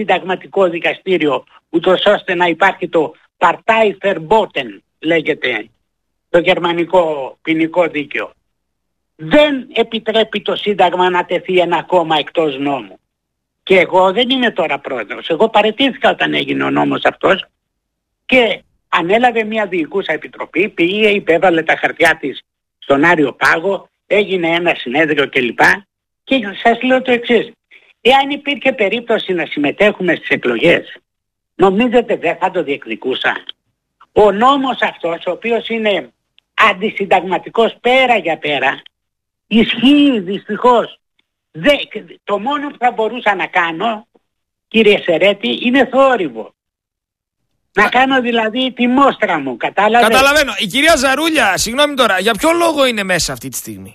συνταγματικό δικαστήριο, ούτως ώστε να υπάρχει το Parteiverboten, λέγεται το γερμανικό ποινικό δίκαιο. Δεν επιτρέπει το Σύνταγμα να τεθεί ένα κόμμα εκτός νόμου. Και εγώ δεν είμαι τώρα πρόεδρος. Εγώ παραιτήθηκα όταν έγινε ο νόμος αυτός και ανέλαβε μια διοικούσα επιτροπή, πήγε, υπέβαλε τα χαρτιά της στον Άριο Πάγο, έγινε ένα συνέδριο κλπ. Και σας λέω το εξής. Εάν υπήρχε περίπτωση να συμμετέχουμε στις εκλογές, νομίζετε δεν θα το διεκδικούσα? Ο νόμος αυτός, ο οποίος είναι αντισυνταγματικός πέρα για πέρα, ισχύει δυστυχώς. Το μόνο που θα μπορούσα να κάνω, κύριε Σερέτη, είναι θόρυβο. Να κάνω δηλαδή τη μόστρα μου, κατάλαβε? Καταλαβαίνω. Η κυρία Ζαρούλια, συγγνώμη τώρα, για ποιο λόγο είναι μέσα αυτή τη στιγμή?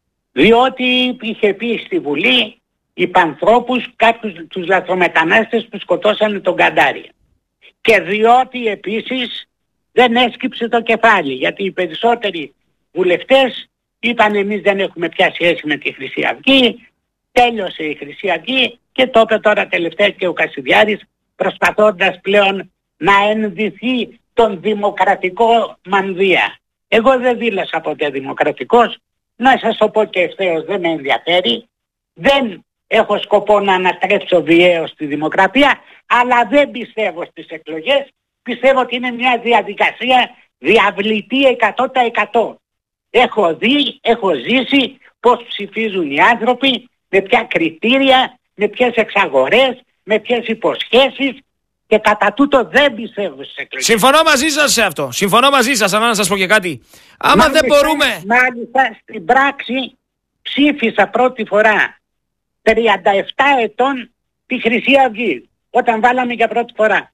Διότι είχε πει στη Βουλή υπανθρώπους, κάποιους τους λαθρομετανάστες που σκοτώσανε τον Καντάρη. Και διότι επίσης δεν έσκυψε το κεφάλι, γιατί οι περισσότεροι βουλευτές είπαν εμείς δεν έχουμε πια σχέση με τη Χρυσή Αυγή, τέλειωσε η Χρυσή Αυγή και το είπε τώρα τελευταία και ο Κασιδιάρης, προσπαθώντας πλέον να ενδυθεί τον δημοκρατικό μανδύα. Εγώ δεν δήλωσα ποτέ δημοκρατικός, να σας το πω και ευθέως, δεν με ενδιαφέρει, δεν έχω σκοπό να ανατρέψω βιαίως τη δημοκρατία, αλλά δεν πιστεύω στις εκλογές, πιστεύω ότι είναι μια διαδικασία διαβλητή 100%. Έχω δει, έχω ζήσει πώς ψηφίζουν οι άνθρωποι, με ποια κριτήρια, με ποιες εξαγορές, με ποιες υποσχέσεις και κατά τούτο δεν πιστεύω στις εκλογές. Συμφωνώ μαζί σας σε αυτό. Συμφωνώ μαζί σας, αλλά να σας πω και κάτι. Άμα μάλιστα, δεν μπορούμε... Μάλιστα στην πράξη ψήφισα πρώτη φορά 37 ετών τη Χρυσή Αυγή, όταν βάλαμε για πρώτη φορά.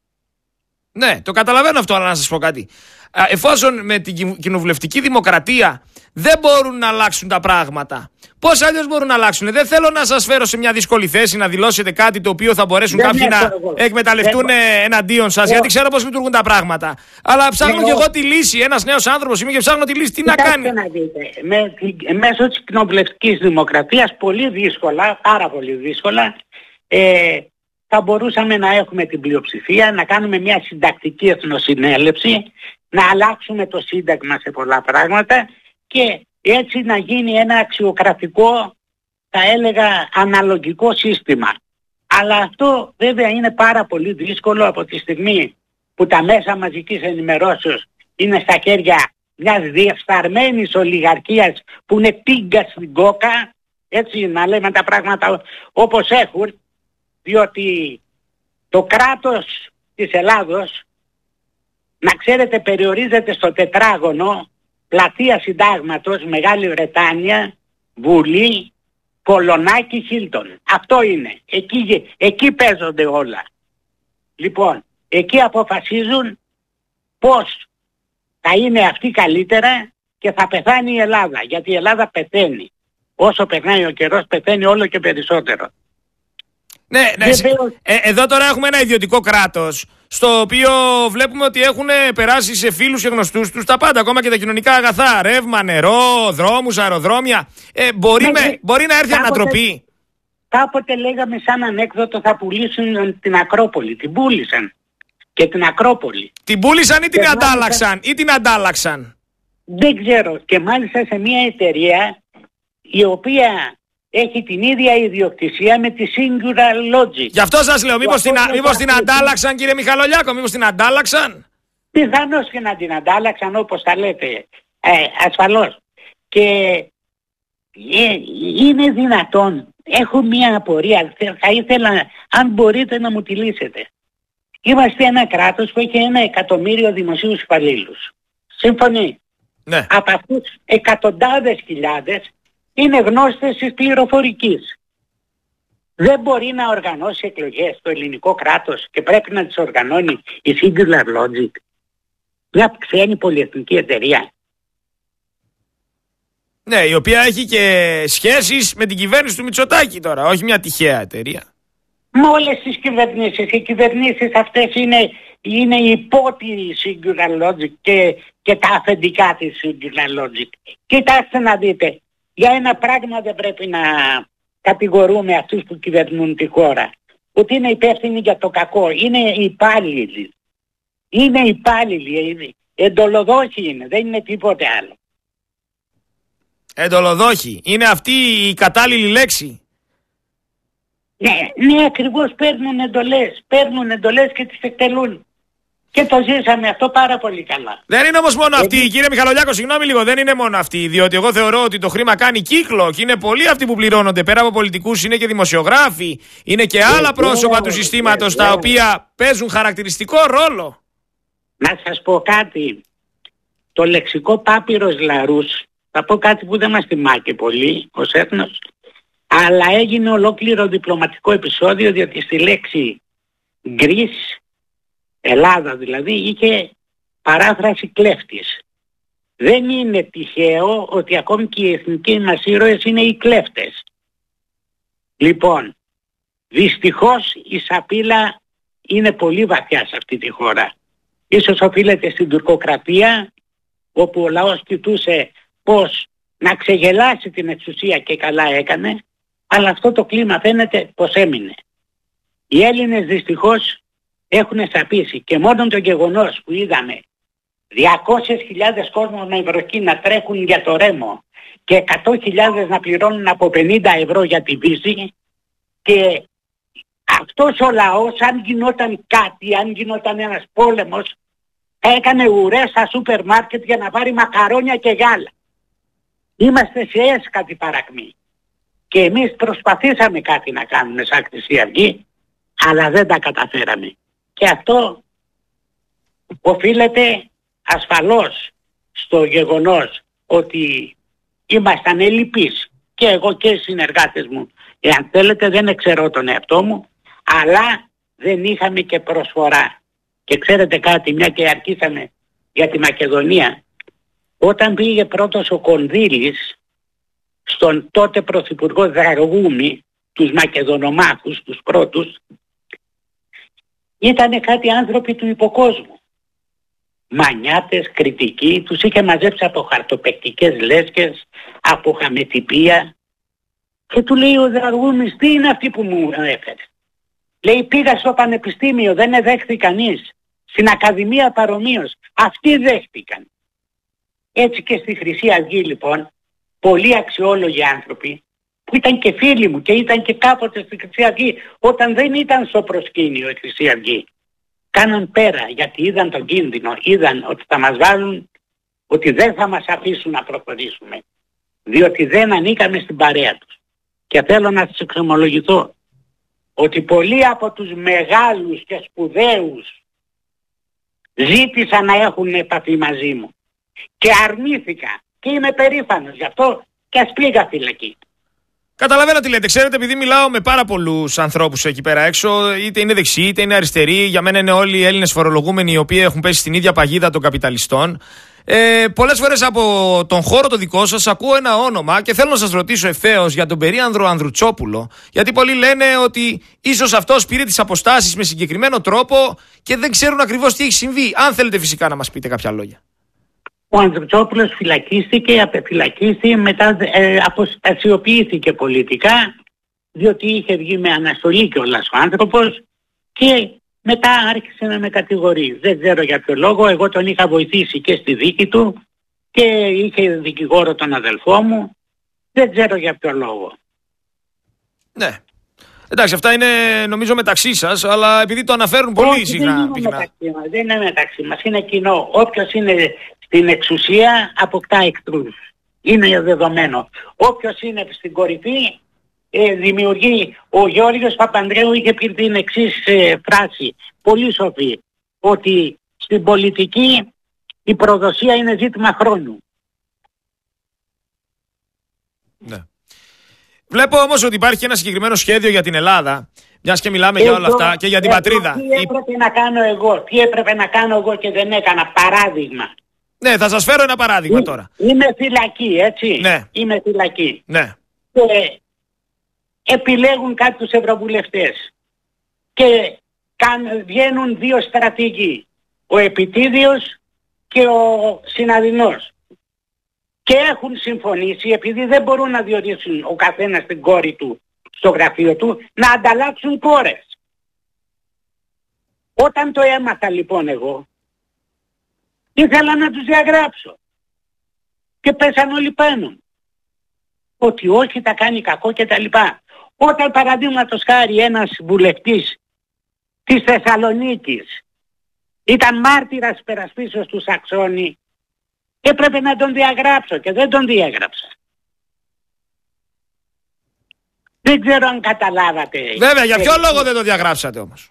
Ναι, το καταλαβαίνω αυτό, αλλά να σας πω κάτι. Εφόσον με την κοινοβουλευτική δημοκρατία δεν μπορούν να αλλάξουν τα πράγματα, πώς αλλιώς μπορούν να αλλάξουν? Δεν θέλω να σας φέρω σε μια δύσκολη θέση να δηλώσετε κάτι το οποίο θα μπορέσουν κάποιοι να εκμεταλλευτούν εναντίον σας, γιατί ξέρω πώς λειτουργούν τα πράγματα. Αλλά ψάχνω και εγώ τη λύση. Ένας νέος άνθρωπος είμαι και ψάχνω τη λύση. Τι να κάνει? Να δείτε, μέσω της κοινοβουλευτικής δημοκρατίας πολύ δύσκολα, πάρα πολύ δύσκολα, θα μπορούσαμε να έχουμε την πλειοψηφία, να κάνουμε μια συντακτική εθνοσυνέλευση, να αλλάξουμε το Σύνταγμα σε πολλά πράγματα και έτσι να γίνει ένα αξιοκρατικό, θα έλεγα αναλογικό σύστημα. Αλλά αυτό βέβαια είναι πάρα πολύ δύσκολο από τη στιγμή που τα μέσα μαζικής ενημερώσεως είναι στα χέρια μιας διεφθαρμένης ολιγαρχίας που είναι πίγκα στην κόκα, έτσι να λέμε τα πράγματα όπως έχουν, διότι το κράτος της Ελλάδος, να ξέρετε, περιορίζεται στο τετράγωνο πλατεία Συντάγματος, Μεγάλη Βρετάνια, Βουλή, Κολονάκι, Χίλτον. Αυτό είναι. Εκεί παίζονται όλα. Λοιπόν, εκεί αποφασίζουν πώς θα είναι αυτή καλύτερα και θα πεθάνει η Ελλάδα. Γιατί η Ελλάδα πεθαίνει. Όσο περνάει ο καιρός πεθαίνει όλο και περισσότερο. Ναι, εδώ τώρα έχουμε ένα ιδιωτικό κράτος, στο οποίο βλέπουμε ότι έχουν περάσει σε φίλους και γνωστούς τους τα πάντα, ακόμα και τα κοινωνικά αγαθά, ρεύμα, νερό, δρόμους, αεροδρόμια. Μπορεί να έρθει ανατροπή. Κάποτε λέγαμε σαν ανέκδοτο θα πουλήσουν την Ακρόπολη. Την πούλησαν. Και την Ακρόπολη. Την πούλησαν ή την αντάλλαξαν? Δεν ξέρω. Και μάλιστα σε μια εταιρεία η οποία έχει την ίδια ιδιοκτησία με τη Singular Logic. Γι' αυτό σας λέω, μήπως την αντάλλαξαν, κύριε Μιχαλολιάκο, μήπως την αντάλλαξαν? Πιθανώς και να την αντάλλαξαν, όπως τα λέτε, ασφαλώς. Και είναι δυνατόν, έχω μια απορία, θα ήθελα αν μπορείτε να μου τη λύσετε. Είμαστε ένα κράτος που έχει 1 εκατομμύριο δημοσίους υπαλλήλους. Σύμφωνοι? Ναι. Από αυτούς εκατοντάδες χιλιάδες είναι γνώστες της πληροφορικής. Δεν μπορεί να οργανώσει εκλογές το ελληνικό κράτος και πρέπει να τις οργανώνει η Singular Logic, μια ξένη πολυεθνική εταιρεία. Ναι, η οποία έχει και σχέσεις με την κυβέρνηση του Μητσοτάκη τώρα, όχι μια τυχαία εταιρεία. Με όλες τις κυβερνήσεις. Οι κυβερνήσεις αυτές είναι υπό τη Singular Logic και τα αφεντικά της Singular Logic. Κοιτάξτε να δείτε. Για ένα πράγμα δεν πρέπει να κατηγορούμε αυτούς που κυβερνούν τη χώρα. ότι είναι υπεύθυνοι για το κακό. Είναι υπάλληλοι. Είναι υπάλληλοι. Εντολοδόχοι είναι. Δεν είναι τίποτε άλλο. Εντολοδόχοι. Είναι αυτή η κατάλληλη λέξη. Ναι, ακριβώς παίρνουν εντολές και τις εκτελούν. Και το ζήσαμε αυτό πάρα πολύ καλά. Δεν είναι όμως μόνο αυτοί, κύριε Μιχαλολιάκο, συγγνώμη λίγο, δεν είναι μόνο αυτοί. Διότι εγώ θεωρώ ότι το χρήμα κάνει κύκλο και είναι πολλοί αυτοί που πληρώνονται. Πέρα από πολιτικούς είναι και δημοσιογράφοι, είναι και άλλα πρόσωπα του συστήματος τα οποία παίζουν χαρακτηριστικό ρόλο. Να σας πω κάτι. Το λεξικό πάπυρος Λαρούς, θα πω κάτι που δεν μας τιμά πολύ ως έθνος, αλλά έγινε ολόκληρο διπλωματικό επεισόδιο, διότι στη λέξη Γκρίς, Ελλάδα δηλαδή, είχε παράφραση κλέφτης. Δεν είναι τυχαίο ότι ακόμη και οι εθνικοί μας ήρωες είναι οι κλέφτες. Λοιπόν, δυστυχώς η σαπίλα είναι πολύ βαθιά σε αυτή τη χώρα. Ίσως οφείλεται στην τουρκοκρατία, όπου ο λαός κοιτούσε πώς να ξεγελάσει την εξουσία και καλά έκανε, αλλά αυτό το κλίμα φαίνεται πως έμεινε. Οι Έλληνες δυστυχώς έχουν σαπίσει και μόνο το γεγονός που είδαμε 200.000 κόσμος με ευρωκή να τρέχουν για το ρέμο και 100.000 να πληρώνουν από 50 ευρώ για τη βύση, και αυτός ο λαός, αν γινόταν κάτι, αν γινόταν ένας πόλεμος, έκανε ουρές στα σούπερ μάρκετ για να πάρει μακαρόνια και γάλα. Είμαστε σε έσκατη παρακμή. Και εμείς προσπαθήσαμε κάτι να κάνουμε σαν Χρυσή Αυγή, αλλά δεν τα καταφέραμε. Και αυτό οφείλεται ασφαλώς στο γεγονός ότι ήμασταν ελλειπείς, και εγώ και οι συνεργάτες μου. Εάν θέλετε, δεν εξαιρώ τον εαυτό μου, αλλά δεν είχαμε και προσφορά. Και ξέρετε κάτι, μια και αρχίσαμε για τη Μακεδονία, όταν πήγε πρώτος ο Κονδύλης στον τότε πρωθυπουργό Δραγούμη, τους Μακεδονομάχους, τους πρώτους, ήτανε κάτι άνθρωποι του υποκόσμου. Μανιάτες, κριτικοί, τους είχε μαζέψει από χαρτοπαικτικές λέσχες, από χαμετυπία, και του λέει ο Δραγούμης, τι είναι αυτοί που μου έφερε? Λέει, πήγα στο πανεπιστήμιο, δεν δέχθη κανείς. Στην Ακαδημία παρομοίως, αυτοί δέχτηκαν. Έτσι και στη Χρυσή Αυγή λοιπόν, πολλοί αξιόλογοι άνθρωποι, που ήταν και φίλοι μου και ήταν και κάποτε στη Χρυσή Αυγή, όταν δεν ήταν στο προσκήνιο η Χρυσή Αυγή, κάναν πέρα, γιατί είδαν τον κίνδυνο, είδαν ότι θα μας βάλουν, ότι δεν θα μας αφήσουν να προχωρήσουμε, διότι δεν ανήκαμε στην παρέα τους. Και θέλω να σας εξομολογηθώ ότι πολλοί από τους μεγάλους και σπουδαίους ζήτησαν να έχουν επαφή μαζί μου και αρνήθηκα, και είμαι περήφανος γι' αυτό, και ας πήγα φυλακή. Καταλαβαίνω τι λέτε. Ξέρετε, επειδή μιλάω με πάρα πολλούς ανθρώπους εκεί πέρα έξω, είτε είναι δεξιοί είτε είναι αριστεροί, για μένα είναι όλοι οι Έλληνες φορολογούμενοι οι οποίοι έχουν πέσει στην ίδια παγίδα των καπιταλιστών. Πολλές φορές από τον χώρο το δικό σας ακούω ένα όνομα και θέλω να σας ρωτήσω ευθέως για τον περίανδρο Ανδρουτσόπουλο. Γιατί πολλοί λένε ότι ίσως αυτός πήρε τις αποστάσεις με συγκεκριμένο τρόπο και δεν ξέρουν ακριβώς τι έχει συμβεί. Αν θέλετε φυσικά να μας πείτε κάποια λόγια. Ο Ανδρουτσόπουλος φυλακίστηκε, απεφυλακίστηκε, μετά αποστασιοποιήθηκε πολιτικά, διότι είχε βγει με αναστολή κιόλας ο άνθρωπος, και μετά άρχισε να με κατηγορεί. Δεν ξέρω για ποιο λόγο, εγώ τον είχα βοηθήσει και στη δίκη του και είχε δικηγόρο τον αδελφό μου. Δεν ξέρω για ποιο λόγο. Ναι. Εντάξει, αυτά είναι νομίζω μεταξύ σας, αλλά επειδή το αναφέρουν πολύ συχνά. Δεν είναι μεταξύ μας, είναι κοινό. Όποιος είναι στην εξουσία αποκτά εχθρούς. Είναι δεδομένο. Όποιος είναι στην κορυφή δημιουργεί. Ο Γιώργος Παπανδρέου είχε πει την εξής φράση, πολύ σοφή, ότι στην πολιτική η προδοσία είναι ζήτημα χρόνου. Ναι. Βλέπω όμως ότι υπάρχει ένα συγκεκριμένο σχέδιο για την Ελλάδα, μιας και μιλάμε για όλα αυτά, και για την πατρίδα. Τι έπρεπε να κάνω εγώ και δεν έκανα? Παράδειγμα. Ναι, θα σας φέρω ένα παράδειγμα τώρα. Είμαι φυλακή, έτσι. Ναι. Είμαι φυλακή. Ναι. Και επιλέγουν κάποιους ευρωβουλευτές και βγαίνουν δύο στρατηγοί, ο Επιτίδιος και ο Συναδεινός, και έχουν συμφωνήσει, επειδή δεν μπορούν να διορίσουν ο καθένας την κόρη του στο γραφείο του, να ανταλλάξουν κόρες. Όταν το έμαθα λοιπόν εγώ, ήθελα να τους διαγράψω. Και πέσαν όλοι πάνω. Ότι όχι, τα κάνει κακό και τα λοιπά. Όταν παραδείγματος χάρη ένας βουλευτής της Θεσσαλονίκης ήταν μάρτυρας υπερασπίσεως του Σαξόνη, έπρεπε να τον διαγράψω και δεν τον διέγραψα. Δεν ξέρω αν καταλάβατε. Βέβαια, για ποιο λόγο δεν το διαγράψατε όμως?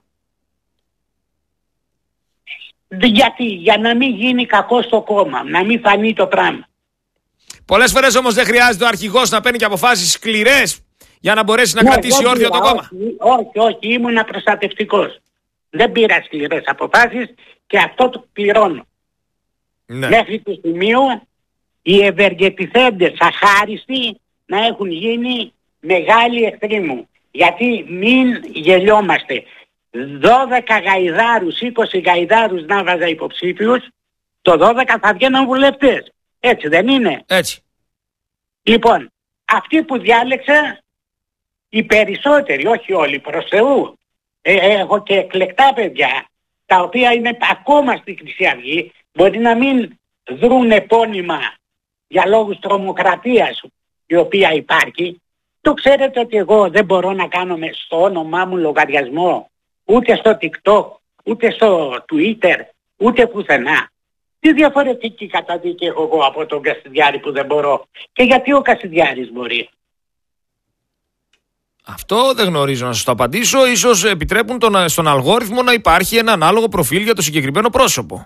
Γιατί, για να μην γίνει κακό στο κόμμα, να μην φανεί το πράγμα. Πολλές φορές όμως δεν χρειάζεται ο αρχηγός να παίρνει και αποφάσεις σκληρές για να μπορέσει να κρατήσει όρθιο το κόμμα. Όχι, ήμουν προστατευτικός. Δεν πήρα σκληρές αποφάσεις και αυτό το πληρώνω. Ναι. Μέχρι το σημείο οι ευεργετηθέντες αχάριστοι να έχουν γίνει μεγάλοι εχθροί μου. Γιατί μην γελιόμαστε. 12 γαϊδάρους, 20 γαϊδάρους να βάζα υποψήφιους, το 12 θα βγαίνουν βουλευτές. Έτσι δεν είναι? Έτσι. Λοιπόν, αυτοί που διάλεξα, οι περισσότεροι, όχι όλοι, προς Θεού, έχω και εκλεκτά παιδιά, τα οποία είναι ακόμα στη Χρυσή Αυγή, μπορεί να μην δρουν επώνυμα για λόγους τρομοκρατίας, η οποία υπάρχει. Το ξέρετε ότι εγώ δεν μπορώ να κάνω στο όνομά μου λογαριασμό, ούτε στο TikTok, ούτε στο Twitter, ούτε πουθενά. Τι διαφορετική καταδίκη έχω εγώ από τον Κασιδιάρη που δεν μπορώ? Και γιατί ο Κασιδιάρης μπορεί? Αυτό δεν γνωρίζω να σας το απαντήσω. Ίσως επιτρέπουν στον αλγόριθμο να υπάρχει ένα ανάλογο προφίλ για το συγκεκριμένο πρόσωπο.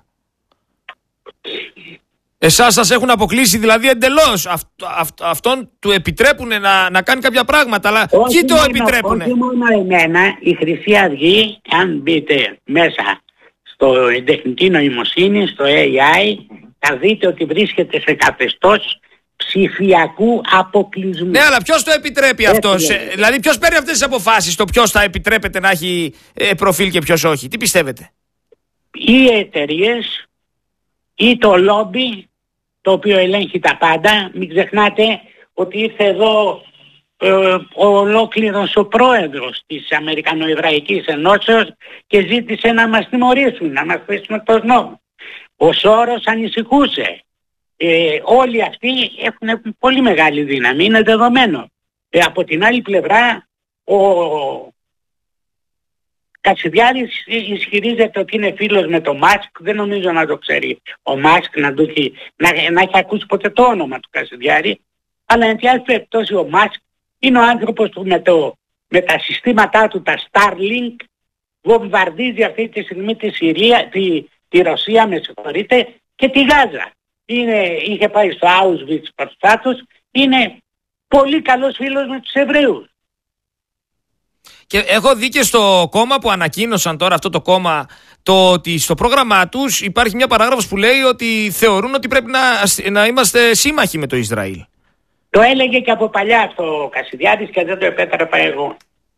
Εσάς σας έχουν αποκλείσει δηλαδή εντελώς? Αυτόν του επιτρέπουν να κάνει κάποια πράγματα, αλλά ποιοι το επιτρέπουν? Όχι μόνο εμένα, η Χρυσή Αυγή, αν μπείτε μέσα στο τεχνητή νοημοσύνη, στο AI, θα δείτε ότι βρίσκεται σε καθεστώς ψηφιακού αποκλεισμού. Ναι, αλλά ποιος το επιτρέπει αυτό? Δηλαδή ποιος παίρνει αυτές τις αποφάσεις, το ποιος θα επιτρέπεται να έχει προφίλ και ποιος όχι? Τι πιστεύετε? Οι εταιρείες ή το λόμπι, το οποίο ελέγχει τα πάντα. Μην ξεχνάτε ότι ήρθε εδώ ολόκληρος ο πρόεδρος της Αμερικανοεβραϊκής Ενώσεως και ζήτησε να μας τιμωρήσουν, να μας πέσουν εκτός νόμου. Ο Σόρος ανησυχούσε. Όλοι αυτοί έχουν πολύ μεγάλη δύναμη, είναι δεδομένο. Από την άλλη πλευρά ο Κασιδιάρης ισχυρίζεται ότι είναι φίλος με τον Μάσκ. Δεν νομίζω να το ξέρει ο Μάσκ, να έχει ακούσει ποτέ το όνομα του Κασιδιάρη. Αλλά εν πάση περιπτώσει ο Μάσκ είναι ο άνθρωπος που με τα συστήματά του, τα Starlink, βομβαρδίζει αυτή τη στιγμή τη Ρωσία, με συγχωρείτε, και τη Γάζα. Είχε πάει στο Auschwitz προσπάθος, είναι πολύ καλός φίλος με τους Εβραίους. Και έχω δει και στο κόμμα που ανακοίνωσαν τώρα, αυτό το κόμμα, το ότι στο πρόγραμμά τους υπάρχει μια παράγραφος που λέει ότι θεωρούν ότι πρέπει να είμαστε σύμμαχοι με το Ισραήλ. Το έλεγε και από παλιά αυτό ο Κασιδιάρης και δεν το επέτρεπα εγώ.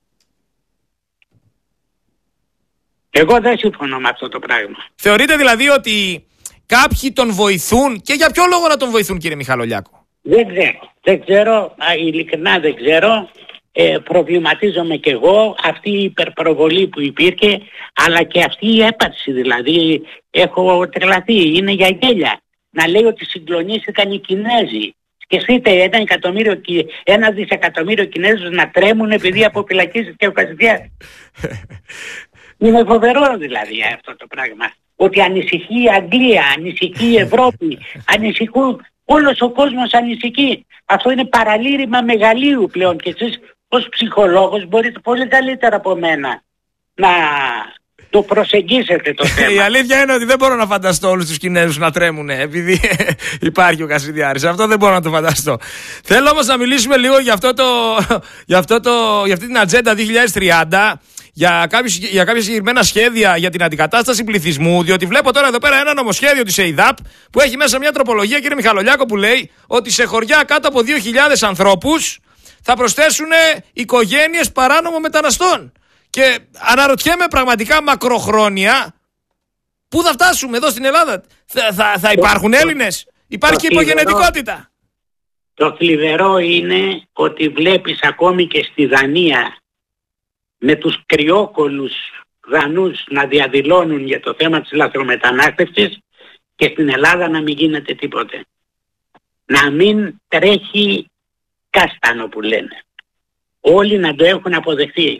Εγώ δεν συμφωνώ με αυτό το πράγμα. Θεωρείτε δηλαδή ότι κάποιοι τον βοηθούν, και για ποιο λόγο να τον βοηθούν, κύριε Μιχαλολιάκο? Δεν ξέρω, ειλικρινά δεν ξέρω. Προβληματίζομαι κι εγώ, αυτή η υπερπροβολή που υπήρχε, αλλά και αυτή η έπαρση, δηλαδή έχω τρελαθεί, είναι για γέλια. Να λέει ότι συγκλονίστηκαν οι Κινέζοι. Σκεφτείτε 1 δισεκατομμύριο Κινέζους να τρέμουν επειδή αποφυλακίστηκε ο Κασιδιάρης. Είναι φοβερό δηλαδή αυτό το πράγμα. Ότι ανησυχεί η Αγγλία, ανησυχεί η Ευρώπη, ανησυχούν, όλος ο κόσμος ανησυχεί. Αυτό είναι παραλήρημα μεγαλείου πλέον και εσείς ως ψυχολόγος μπορείτε πολύ καλύτερα από μένα να το προσεγγίσετε το θέμα. Η αλήθεια είναι ότι δεν μπορώ να φανταστώ όλους τους Κινέζους να τρέμουν επειδή υπάρχει ο Κασιδιάρης. Αυτό δεν μπορώ να το φανταστώ. Θέλω όμως να μιλήσουμε λίγο για αυτή την ατζέντα 2030, για κάποια συγκεκριμένα σχέδια για την αντικατάσταση πληθυσμού, διότι βλέπω τώρα εδώ πέρα ένα νομοσχέδιο της ΕΙΔΑΠ που έχει μέσα μια τροπολογία, κύριε Μιχαλολιάκο, που λέει ότι σε χωριά κάτω από 2.000 ανθρώπους θα προσθέσουν οικογένειες παράνομων μεταναστών. Και αναρωτιέμαι πραγματικά μακροχρόνια πού θα φτάσουμε εδώ στην Ελλάδα. Θα υπάρχουν Έλληνες? Υπάρχει και υπογενετικότητα. Το θλιβερό είναι ότι βλέπεις ακόμη και στη Δανία με τους κρυόκολους Δανούς να διαδηλώνουν για το θέμα της λαθρομετανάστευσης και στην Ελλάδα να μην γίνεται τίποτε. Να μην τρέχει κάστανο που λένε. Όλοι να το έχουν αποδεχθεί.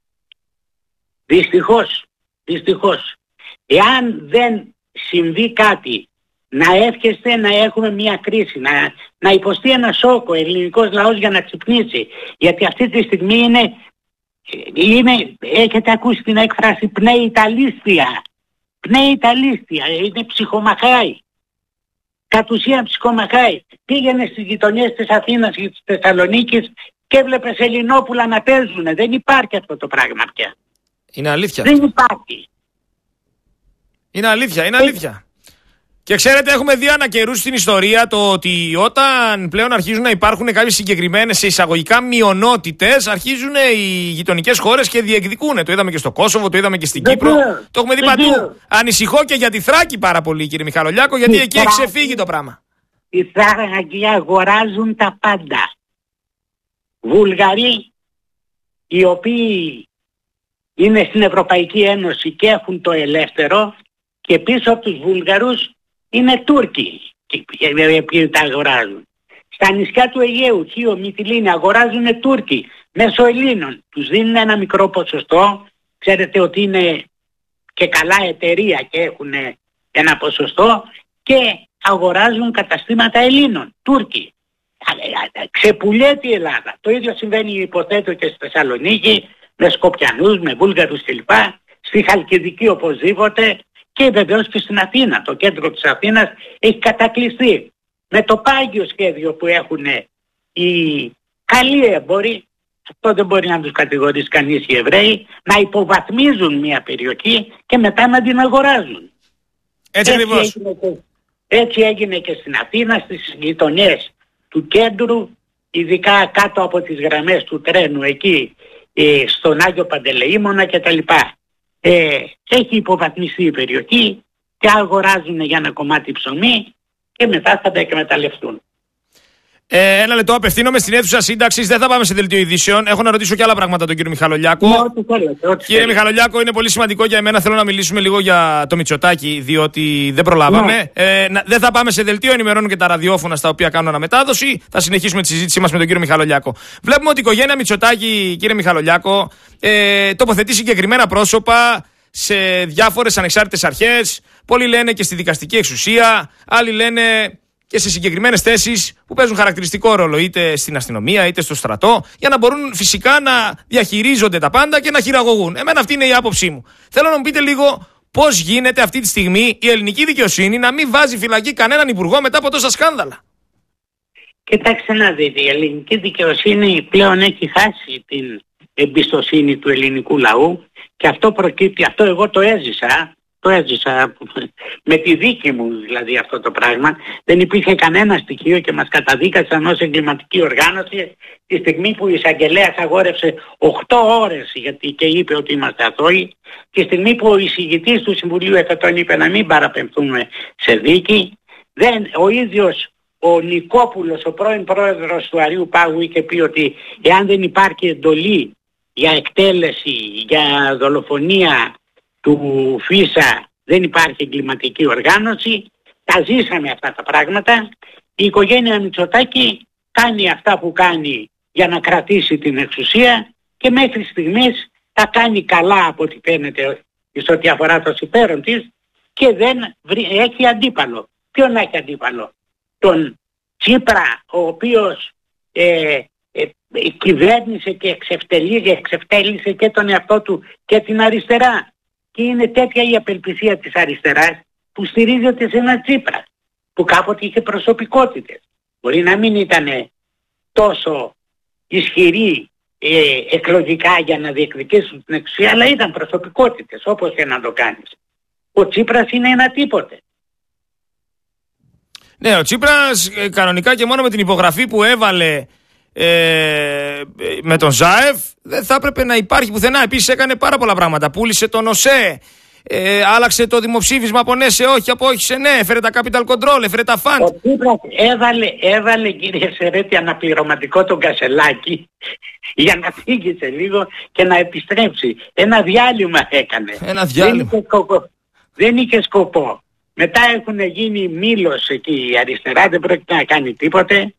Δυστυχώς, εάν δεν συμβεί κάτι, να εύχεστε να έχουμε μια κρίση, να υποστεί ένα σοκ ο ελληνικός λαός για να ξυπνήσει. Γιατί αυτή τη στιγμή είναι, έχετε ακούσει την έκφραση πνέει τα λίστια. Πνέει τα λίστια, είναι ψυχομαχάη. Κατ' ουσίαν ψυχομαχάη. Πήγαινε στις γειτονιές της Αθήνας και της Θεσσαλονίκης και έβλεπες Ελληνόπουλα να παίζουν. Δεν υπάρχει αυτό το πράγμα πια. Είναι αλήθεια. Δεν υπάρχει. Είναι αλήθεια. Και ξέρετε, έχουμε δει ανά καιρούς στην ιστορία το ότι όταν πλέον αρχίζουν να υπάρχουν κάποιες συγκεκριμένες σε εισαγωγικά μειονότητες, αρχίζουν οι γειτονικές χώρες και διεκδικούν. Το είδαμε και στο Κόσοβο, το είδαμε και στην Κύπρο. Το έχουμε δει παντού. Ανησυχώ και για τη Θράκη πάρα πολύ, κύριε Μιχαλολιάκο, γιατί εκεί έχει ξεφύγει το πράγμα. Οι Θράκοι αγοράζουν τα πάντα. Βουλγαροί, οι οποίοι είναι στην Ευρωπαϊκή Ένωση και έχουν το ελεύθερο, και πίσω από τους Βουλγαρούς είναι Τούρκοι που τα αγοράζουν. Στα νησιά του Αιγαίου, Χίο, Μυτιλήνη, αγοράζουν Τούρκοι μέσω Ελλήνων. Τους δίνουν ένα μικρό ποσοστό. Ξέρετε ότι είναι και καλά εταιρεία και έχουν ένα ποσοστό και αγοράζουν καταστήματα Ελλήνων, Τούρκοι. Ξεπουλιέται η Ελλάδα. Το ίδιο συμβαίνει, υποθέτω, και στη Θεσσαλονίκη με Σκοπιανούς, με Βούλγαρους κλπ. Στη Χαλκιδική οπωσδήποτε. Και βεβαίως και στην Αθήνα. Το κέντρο της Αθήνας έχει κατακλειστεί. Με το πάγιο σχέδιο που έχουν οι καλοί έμποροι, αυτό δεν μπορεί να τους κατηγορήσει κανείς, οι Εβραίοι, να υποβαθμίζουν μια περιοχή και μετά να την αγοράζουν. Έτσι έγινε και στην Αθήνα, στις γειτονιές του κέντρου, ειδικά κάτω από τις γραμμές του τρένου εκεί, στον Άγιο Παντελεήμονα κτλ. Έχει υποβαθμιστεί η περιοχή και αγοράζουν για ένα κομμάτι ψωμί και μετά θα τα εκμεταλλευτούν. Ένα λεπτό, απευθύνομαι στην αίθουσα σύνταξης. Δεν θα πάμε σε δελτίο ειδήσεων. Έχω να ρωτήσω και άλλα πράγματα τον κύριο Μιχαλολιάκο. Κύριε Μιχαλολιάκο, είναι πολύ σημαντικό για εμένα. Θέλω να μιλήσουμε λίγο για το Μητσοτάκη, διότι δεν προλάβαμε. Δεν θα πάμε σε δελτίο, ενημερώνουν και τα ραδιόφωνα στα οποία κάνουν αναμετάδοση. Θα συνεχίσουμε τη συζήτησή μας με τον κύριο Μιχαλολιάκο. Βλέπουμε ότι η οικογένεια Μητσοτάκη, κύριε Μιχαλολιάκο, τοποθετεί συγκεκριμένα πρόσωπα σε διάφορες ανεξάρτητες αρχές. Πολλοί λένε και στη δικαστική εξουσία, άλλοι λένε και σε συγκεκριμένες θέσεις που παίζουν χαρακτηριστικό ρόλο, είτε στην αστυνομία είτε στο στρατό, για να μπορούν φυσικά να διαχειρίζονται τα πάντα και να χειραγωγούν. Εμένα αυτή είναι η άποψή μου. Θέλω να μου πείτε λίγο πώς γίνεται αυτή τη στιγμή η ελληνική δικαιοσύνη να μην βάζει φυλακή κανέναν υπουργό μετά από τόσα σκάνδαλα. Κοιτάξτε να δείτε, η ελληνική δικαιοσύνη πλέον έχει χάσει την εμπιστοσύνη του ελληνικού λαού και αυτό προκύπτει, αυτό εγώ το έζησα με τη δίκη μου δηλαδή αυτό το πράγμα. Δεν υπήρχε κανένα στοιχείο και μας καταδίκασαν ως εγκληματική οργάνωση τη στιγμή που η εισαγγελέας αγόρευσε 8 ώρες γιατί και είπε ότι είμαστε αθώοι, τη στιγμή που ο εισηγητής του Συμβουλίου Εφετών είπε να μην παραπεμφθούμε σε δίκη. Ο ίδιος ο Νικόπουλος, ο πρώην πρόεδρος του Αριού Πάγου, είχε πει ότι εάν δεν υπάρχει εντολή για εκτέλεση, για δολοφονία του Φίσα, δεν υπάρχει εγκληματική οργάνωση. Τα ζήσαμε αυτά τα πράγματα. Η οικογένεια Μητσοτάκη κάνει αυτά που κάνει για να κρατήσει την εξουσία και μέχρι στιγμής τα κάνει καλά από ό,τι φαίνεται σε ό,τι αφορά το συμφέρον της και δεν έχει αντίπαλο. Ποιον έχει αντίπαλο? Τον Τσίπρα, ο οποίος κυβέρνησε και εξευτέλισε και τον εαυτό του και την αριστερά. Και είναι τέτοια η απελπισία της αριστεράς που στηρίζεται σε ένα Τσίπρα που κάποτε είχε προσωπικότητες. Μπορεί να μην ήταν τόσο ισχυροί εκλογικά για να διεκδικήσουν την εξουσία, αλλά ήταν προσωπικότητες, όπως και να το κάνεις. Ο Τσίπρας είναι ένα τίποτε. Ναι, ο Τσίπρας κανονικά και μόνο με την υπογραφή που έβαλε με τον Ζάεφ δεν θα έπρεπε να υπάρχει πουθενά. Επίσης έκανε πάρα πολλά πράγματα. Πούλησε τον ΟΣΕ, άλλαξε το δημοψήφισμα από ναι σε όχι, από όχι σε ναι, έφερε τα capital control, έφερε τα fund. Ο Τσίπρας έβαλε κύριε Σερέτη αναπληρωματικό τον Κασελάκη για να φύγει σε λίγο και να επιστρέψει. Ένα διάλειμμα έκανε. Ένα διάλειμμα. Δεν είχε σκοπό. Μετά έχουν γίνει μήλος εκεί η αριστερά, δεν πρόκειται να κάνει τίποτε.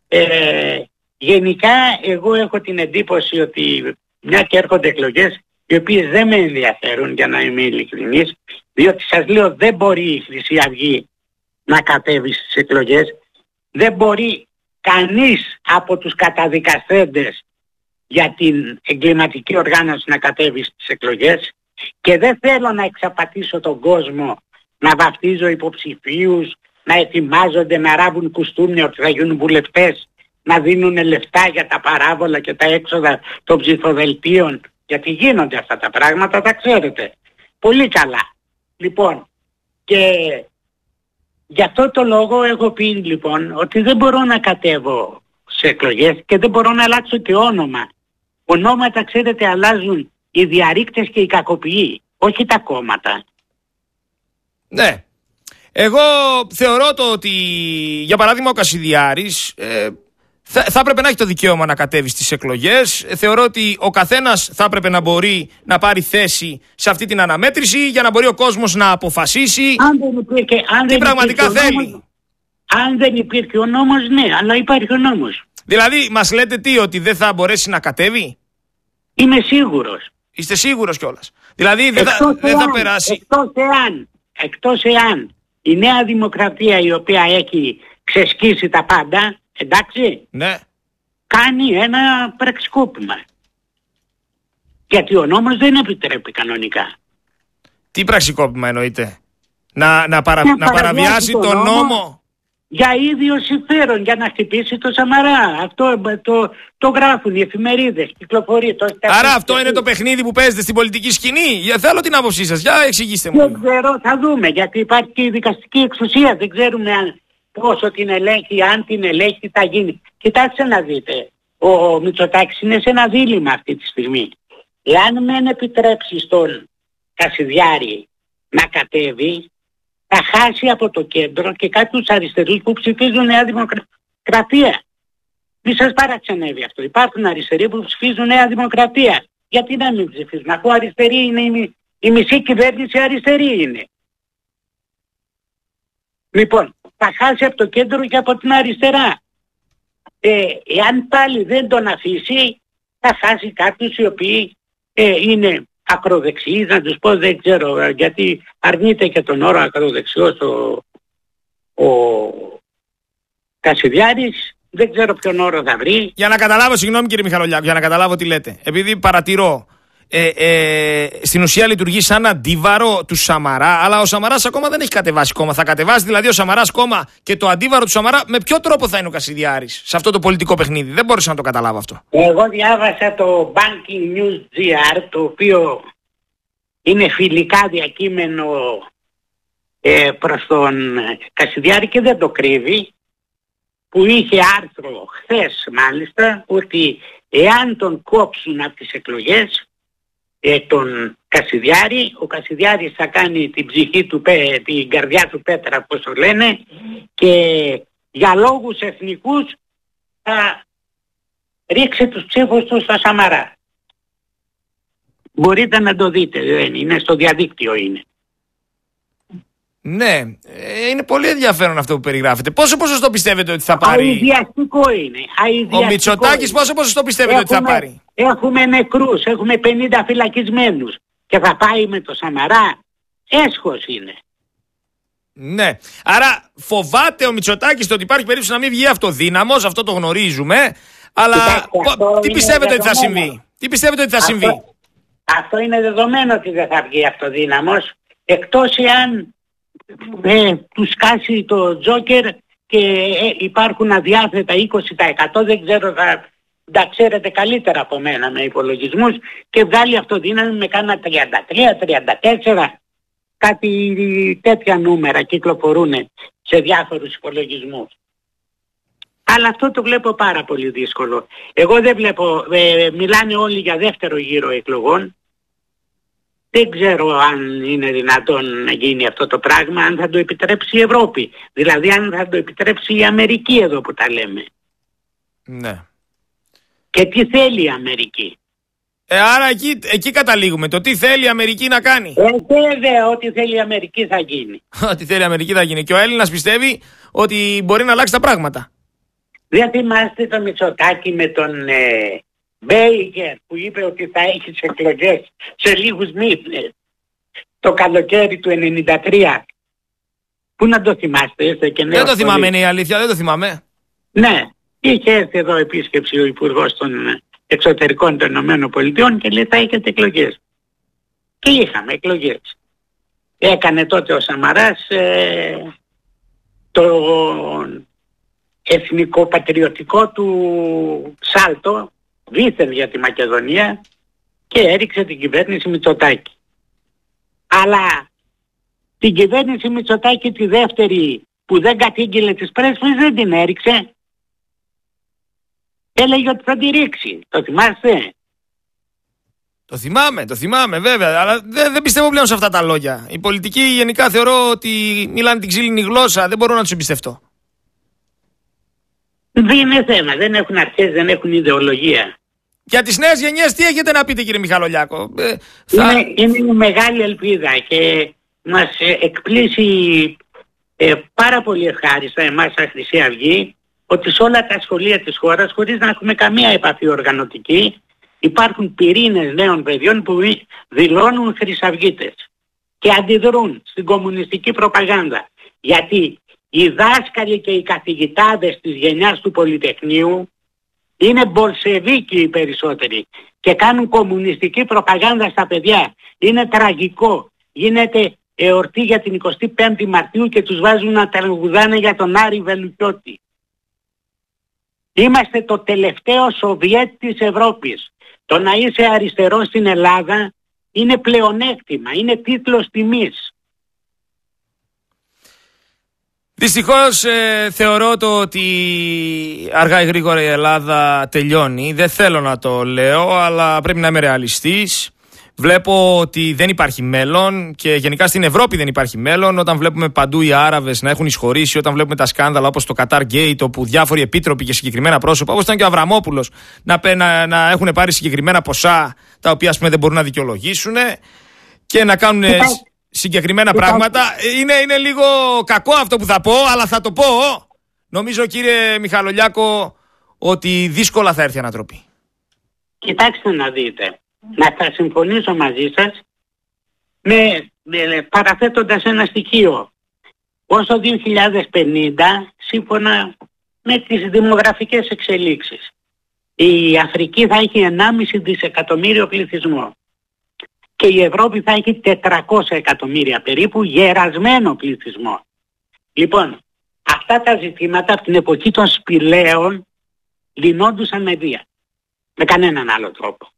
Γενικά εγώ έχω την εντύπωση ότι μια και έρχονται εκλογές οι οποίες δεν με ενδιαφέρουν, για να είμαι ειλικρινής, διότι σας λέω δεν μπορεί η Χρυσή Αυγή να κατέβει στις εκλογές, δεν μπορεί κανείς από τους καταδικαστέντες για την εγκληματική οργάνωση να κατέβει στις εκλογές και δεν θέλω να εξαπατήσω τον κόσμο να βαφτίζω υποψηφίους, να ετοιμάζονται να ράβουν κουστούμια ότι θα γίνουν βουλευτές, να δίνουν λεφτά για τα παράβολα και τα έξοδα των ψηφοδελτίων, γιατί γίνονται αυτά τα πράγματα, τα ξέρετε πολύ καλά. Λοιπόν, και γι' αυτό το λόγο έχω πει λοιπόν ότι δεν μπορώ να κατέβω σε εκλογές και δεν μπορώ να αλλάξω και όνομα. Ονόματα, ξέρετε, αλλάζουν οι διαρρήκτες και οι κακοποιοί, όχι τα κόμματα. Ναι. Εγώ θεωρώ το ότι, για παράδειγμα, ο Κασιδιάρης θα έπρεπε να έχει το δικαίωμα να κατέβει στις εκλογές. Θεωρώ ότι ο καθένας θα έπρεπε να μπορεί να πάρει θέση σε αυτή την αναμέτρηση για να μπορεί ο κόσμος να αποφασίσει τι πραγματικά θέλει. Αν δεν υπήρχε ο νόμος, ναι, αλλά υπάρχει ο νόμος. Δηλαδή, μας λέτε τι, ότι δεν θα μπορέσει να κατέβει? Είμαι σίγουρος. Είστε σίγουρος κιόλας? Δηλαδή, δεν θα περάσει. Εκτός εάν η Νέα Δημοκρατία, η οποία έχει ξεσκίσει τα πάντα, εντάξει, ναι, κάνει ένα πραξικόπημα. Γιατί ο νόμος δεν επιτρέπει κανονικά. Τι πραξικόπημα εννοείται? Να παραβιάσει τον νόμο για ίδιο συμφέρον, για να χτυπήσει το Σαμαρά. Αυτό το γράφουν οι εφημερίδες, κυκλοφορεί. Άρα αυτό είναι το παιχνίδι που παίζετε στην πολιτική σκηνή? Θέλω την άποψή σας, για εξηγήστε μου. Δεν ξέρω, θα δούμε, γιατί υπάρχει και η δικαστική εξουσία. Δεν ξέρουμε πόσο την ελέγχει, αν την ελέγχει, θα γίνει. Κοιτάξτε να δείτε, ο Μητσοτάκης είναι σε ένα δίλημμα αυτή τη στιγμή. Εάν μεν επιτρέψει στον Κασιδιάρη να κατέβει, θα χάσει από το κέντρο και κάποιους αριστερούς που ψηφίζουν Νέα Δημοκρατία. Μη σας παραξενεύει αυτό. Υπάρχουν αριστεροί που ψηφίζουν Νέα Δημοκρατία. Γιατί να μην ψηφίζουν? Αφού αριστερή είναι η μισή κυβέρνηση, αριστερή είναι. Λοιπόν, θα χάσει από το κέντρο και από την αριστερά. Εάν πάλι δεν τον αφήσει, θα χάσει κάποιους οι οποίοι είναι ακροδεξιοί, να τους πω, δεν ξέρω, γιατί αρνείται και τον όρο ακροδεξιός ο Κασιδιάρης, δεν ξέρω ποιον όρο θα βρει. Για να καταλάβω, συγγνώμη κύριε Μιχαλολιάκου, για να καταλάβω τι λέτε. Επειδή παρατηρώ, στην ουσία λειτουργεί σαν αντίβαρο του Σαμαρά, αλλά ο Σαμαράς ακόμα δεν έχει κατεβάσει κόμμα. Θα κατεβάσει δηλαδή ο Σαμαράς κόμμα και το αντίβαρο του Σαμαρά? Με ποιο τρόπο θα είναι ο Κασιδιάρης σε αυτό το πολιτικό παιχνίδι? Δεν μπορούσα να το καταλάβω αυτό. Εγώ διάβασα το Banking News GR, το οποίο είναι φιλικά διακείμενο προς τον Κασιδιάρη και δεν το κρύβει, που είχε άρθρο χθες μάλιστα ότι εάν τον κόψουν από τις εκλογές τον Κασιδιάρη, ο Κασιδιάρης θα κάνει την ψυχή του, την καρδιά του πέτρα, όπως το λένε, και για λόγους εθνικούς θα ρίξει τους ψήφους του στο Σαμαρά. Μπορείτε να το δείτε, δεν είναι, στο διαδίκτυο είναι. Ναι, είναι πολύ ενδιαφέρον αυτό που περιγράφετε. Πόσο ποσοστό πιστεύετε ότι θα πάρει? Αηδιαστικό είναι. Ο Μητσοτάκης πόσο ποσοστό πιστεύετε ότι θα πάρει? Έχουμε νεκρούς, έχουμε 50 φυλακισμένους και θα πάει με το Σαμαρά? Έσχος είναι. Ναι, άρα φοβάται ο Μητσοτάκης το ότι υπάρχει περίπτωση να μην βγει αυτοδύναμος, αυτό το γνωρίζουμε, αλλά τι πιστεύετε ότι θα συμβεί? Τι πιστεύετε ότι θα συμβεί? Αυτό είναι δεδομένο ότι δεν θα βγει αυτοδύναμος, εκτός εάν του σκάσει το τζόκερ και υπάρχουν αδιάθετα 20%, δεν ξέρω, θα τα ξέρετε καλύτερα από μένα με υπολογισμούς, και βγάλει αυτοδύναμη με κάνα 33-34, κάτι τέτοια νούμερα κυκλοφορούν σε διάφορους υπολογισμούς. Αλλά αυτό το βλέπω πάρα πολύ δύσκολο. Εγώ δεν βλέπω, μιλάνε όλοι για δεύτερο γύρο εκλογών. Δεν ξέρω αν είναι δυνατόν να γίνει αυτό το πράγμα, αν θα το επιτρέψει η Ευρώπη. Δηλαδή αν θα το επιτρέψει η Αμερική εδώ που τα λέμε. Ναι. Και τι θέλει η Αμερική. Άρα εκεί καταλήγουμε. Το τι θέλει η Αμερική να κάνει. Βέβαια, ό,τι θέλει η Αμερική θα γίνει. Ό,τι θέλει η Αμερική θα γίνει. Και ο Έλληνας πιστεύει ότι μπορεί να αλλάξει τα πράγματα. Δεν θυμάστε το Μητσοτάκη με τον Μπέικερ που είπε ότι θα έχει εκλογές σε λίγους μήνες το καλοκαίρι του 1993. Πού να το θυμάστε, είστε και νέος. Δεν το θυμάμαι, είναι η αλήθεια, δεν το θυμάμαι. Ναι, είχε έρθει εδώ επίσκεψη ο Υπουργός των Εξωτερικών των Ηνωμένων Πολιτειών και λέει θα έχετε εκλογές. Και είχαμε εκλογές. Έκανε τότε ο Σαμαράς το εθνικό-πατριωτικό του σάλτο δίθεν για τη Μακεδονία και έριξε την κυβέρνηση Μητσοτάκη. Αλλά την κυβέρνηση Μητσοτάκη τη δεύτερη που δεν κατήγγειλε τις πρέσβεις δεν την έριξε. Έλεγε ότι θα τη ρίξει. Το θυμάστε? Το θυμάμαι βέβαια, αλλά δεν πιστεύω πλέον σε αυτά τα λόγια. Οι πολιτικοί γενικά θεωρώ ότι μιλάνε την ξύλινη γλώσσα, δεν μπορώ να τους εμπιστευτώ. Δεν είναι θέμα, δεν έχουν αρχές, δεν έχουν ιδεολογία. Για τις νέες γενιές τι έχετε να πείτε, κύριε Μιχαλολιάκο? Είναι μεγάλη ελπίδα και μας εκπλήσει πάρα πολύ ευχάριστα εμάς σαν Χρυσή Αυγή ότι σε όλα τα σχολεία της χώρας, χωρίς να έχουμε καμία επαφή οργανωτική, υπάρχουν πυρήνες νέων παιδιών που δηλώνουν χρυσαυγίτες και αντιδρούν στην κομμουνιστική προπαγάνδα. Γιατί οι δάσκαλοι και οι καθηγητάδες της γενιάς του Πολυτεχνείου είναι μπολσεβίκοι οι περισσότεροι και κάνουν κομμουνιστική προπαγάνδα στα παιδιά. Είναι τραγικό. Γίνεται εορτή για την 25η Μαρτίου και τους βάζουν να τραγουδάνε για τον Άρη Βελουχιώτη. Είμαστε το τελευταίο Σοβιέτ της Ευρώπης. Το να είσαι αριστερός στην Ελλάδα είναι πλεονέκτημα, είναι τίτλος τιμής. Δυστυχώς θεωρώ το ότι αργά ή γρήγορα η Ελλάδα τελειώνει. Δεν θέλω να το λέω, αλλά πρέπει να είμαι ρεαλιστής. Βλέπω ότι δεν υπάρχει μέλλον και γενικά στην Ευρώπη δεν υπάρχει μέλλον. Όταν βλέπουμε παντού οι Άραβες να έχουν εισχωρήσει, όταν βλέπουμε τα σκάνδαλα όπως το Qatar Gate, όπου διάφοροι επίτροποι και συγκεκριμένα πρόσωπα, όπως ήταν και ο Αβραμόπουλος, να έχουν πάρει συγκεκριμένα ποσά τα οποία ας πούμε δεν μπορούν να δικαιολογήσουν και να κάνουν συγκεκριμένα πράγματα. Είναι λίγο κακό αυτό που θα πω, αλλά θα το πω. Νομίζω, κύριε Μιχαλολιάκο, ότι δύσκολα θα έρθει η ανατροπή. Κοιτάξτε να δείτε. Να θα συμφωνήσω μαζί σας παραθέτοντας ένα στοιχείο. Ως το 2050, σύμφωνα με τις δημογραφικές εξελίξεις, η Αφρική θα έχει 1,5 δισεκατομμύριο πληθυσμό και η Ευρώπη θα έχει 400 εκατομμύρια περίπου γερασμένο πληθυσμό. Λοιπόν, αυτά τα ζητήματα από την εποχή των σπηλαίων λυνόντουσαν με βία. Με κανέναν άλλο τρόπο.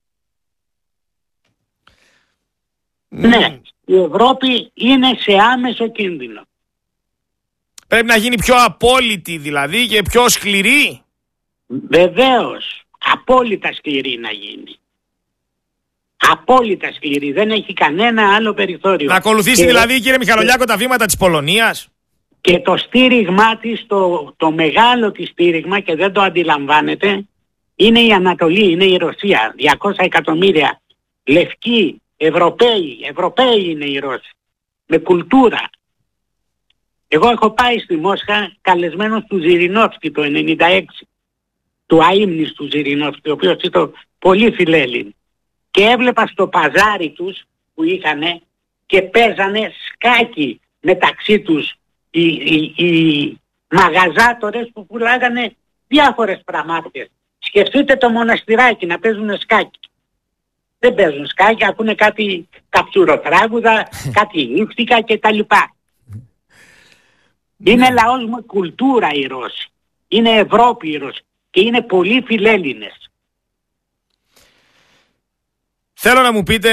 Ναι, η Ευρώπη είναι σε άμεσο κίνδυνο. Πρέπει να γίνει πιο απόλυτη δηλαδή και πιο σκληρή. Βεβαίως, απόλυτα σκληρή να γίνει. Απόλυτα σκληρή, δεν έχει κανένα άλλο περιθώριο. Να ακολουθήσει δηλαδή, κύριε Μιχαλολιάκο, τα βήματα της Πολωνίας. Και το στήριγμά της, το μεγάλο της στήριγμα, και δεν το αντιλαμβάνεται, είναι η Ανατολή, είναι η Ρωσία. 200 εκατομμύρια λευκοί, Ευρωπαίοι είναι οι Ρώσοι. Με κουλτούρα. Εγώ έχω πάει στη Μόσχα καλεσμένος του Ζιρινόφσκι το 1996. Του αείμνης του Ζιρινόφσκι, ο οποίος ήταν πολύ φιλέλλην. Και έβλεπα στο παζάρι τους που είχανε και παίζανε σκάκι μεταξύ τους οι μαγαζάτορες που πουλάγανε διάφορες πραμάτες. Σκεφτείτε το μοναστηράκι να παίζουν σκάκι. Δεν παίζουν σκάκι, ακούνε κάτι καψουροτράγουδα, κάτι ύφτικα κτλ. Είναι λαός με κουλτούρα οι Ρώσοι. Είναι Ευρώπη οι Ρώσοι και είναι πολύ φιλέλληνες. Θέλω να μου πείτε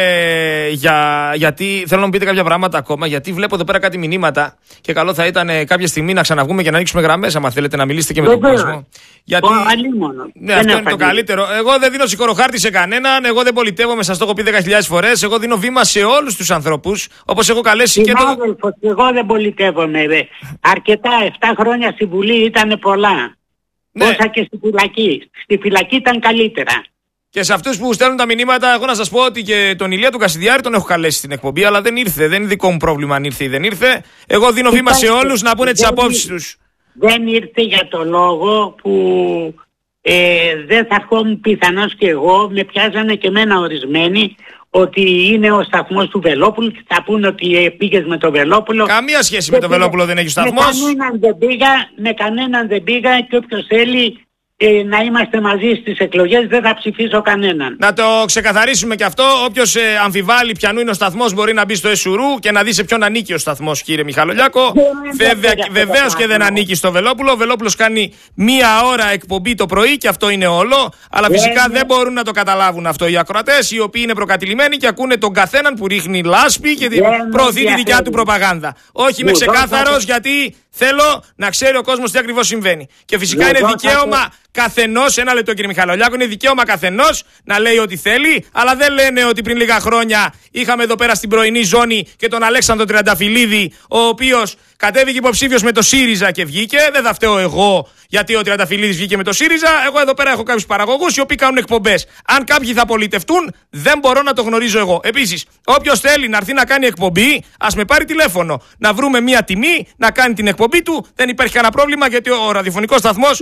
γιατί θέλω να μου πείτε κάποια πράγματα ακόμα, γιατί βλέπω εδώ πέρα κάτι μηνύματα και καλό θα ήταν κάποια στιγμή να ξαναβγούμε και να ανοίξουμε γραμμές, άμα θέλετε να μιλήσετε και με τον κόσμο. Γιατί ναι, αυτό είναι το καλύτερο. Εγώ δεν δίνω σικοροχάρτη σε κανέναν, εγώ δεν πολιτεύομαι, σας το έχω πει 10.000 φορές. Εγώ δίνω βήμα σε όλους τους ανθρώπους, όπως έχω καλέσει και το. Εγώ δεν πολιτεύομαι. Αρκετά, 7 χρόνια στη Βουλή ήταν πολλά. Ναι. Όσα και στη φυλακή. Στη φυλακή ήταν καλύτερα. Και σε αυτούς που στέλνουν τα μηνύματα, εγώ να σας πω ότι και τον Ηλία του Κασιδιάρη τον έχω καλέσει στην εκπομπή, αλλά δεν ήρθε. Δεν είναι δικό μου πρόβλημα αν ήρθε ή δεν ήρθε. Εγώ δίνω βήμα σε όλους να πούνε τις απόψεις τους. Δεν ήρθε για το λόγο που δεν θα ερχόμουν πιθανώς και εγώ, με πιάζανε και εμένα ορισμένοι, ότι είναι ο σταθμός του Βελόπουλου και θα πούνε ότι πήγες με το Βελόπουλο. Καμία σχέση με το Βελόπουλο δεν έχει ο σταθμός. Με κανέναν δεν πήγα και όποιος θέλει να είμαστε μαζί στις εκλογές δεν θα ψηφίσω κανέναν. Να το ξεκαθαρίσουμε και αυτό. Όποιος αμφιβάλλει ποιανού είναι ο σταθμός μπορεί να μπει στο ΕΣΟΥΡΟΥ και να δει σε ποιον ανήκει ο σταθμός, κύριε Μιχαλολιάκο. Βεβαίως και δεν ανήκει στο Βελόπουλο. Ο Βελόπουλος κάνει 1 ώρα εκπομπή το πρωί και αυτό είναι όλο. Αλλά φυσικά δεν μπορούν να το καταλάβουν αυτό οι ακροατές, οι οποίοι είναι προκατηλημένοι και ακούνε τον καθέναν που ρίχνει λάσπη και προωθεί τη δικιά του προπαγάνδα. Όχι, είμαι ξεκάθαρος γιατί θέλω να ξέρει ο κόσμος τι ακριβώς συμβαίνει. Και φυσικά είναι δικαίωμα καθενός, ένα λεπτό κύριε Μιχαλολιάκο, είναι δικαίωμα καθενός να λέει ό,τι θέλει, αλλά δεν λένε ότι πριν λίγα χρόνια είχαμε εδώ πέρα στην πρωινή ζώνη και τον Αλέξανδρο Τριανταφυλλίδη, ο οποίος κατέβηκε υποψήφιος με το ΣΥΡΙΖΑ και βγήκε. Δεν θα φταίω εγώ γιατί ο Τριανταφυλλίδης βγήκε με το ΣΥΡΙΖΑ. Εγώ εδώ πέρα έχω κάποιους παραγωγούς οι οποίοι κάνουν εκπομπές. Αν κάποιοι θα πολιτευτούν, δεν μπορώ να το γνωρίζω εγώ. Επίσης, όποιος θέλει να έρθει να κάνει εκπομπή, ας με πάρει τηλέφωνο. Να βρούμε μια τιμή, να κάνει την εκπομπή του. Δεν υπάρχει κανένα πρόβλημα γιατί ο ραδιοφωνικός σταθμός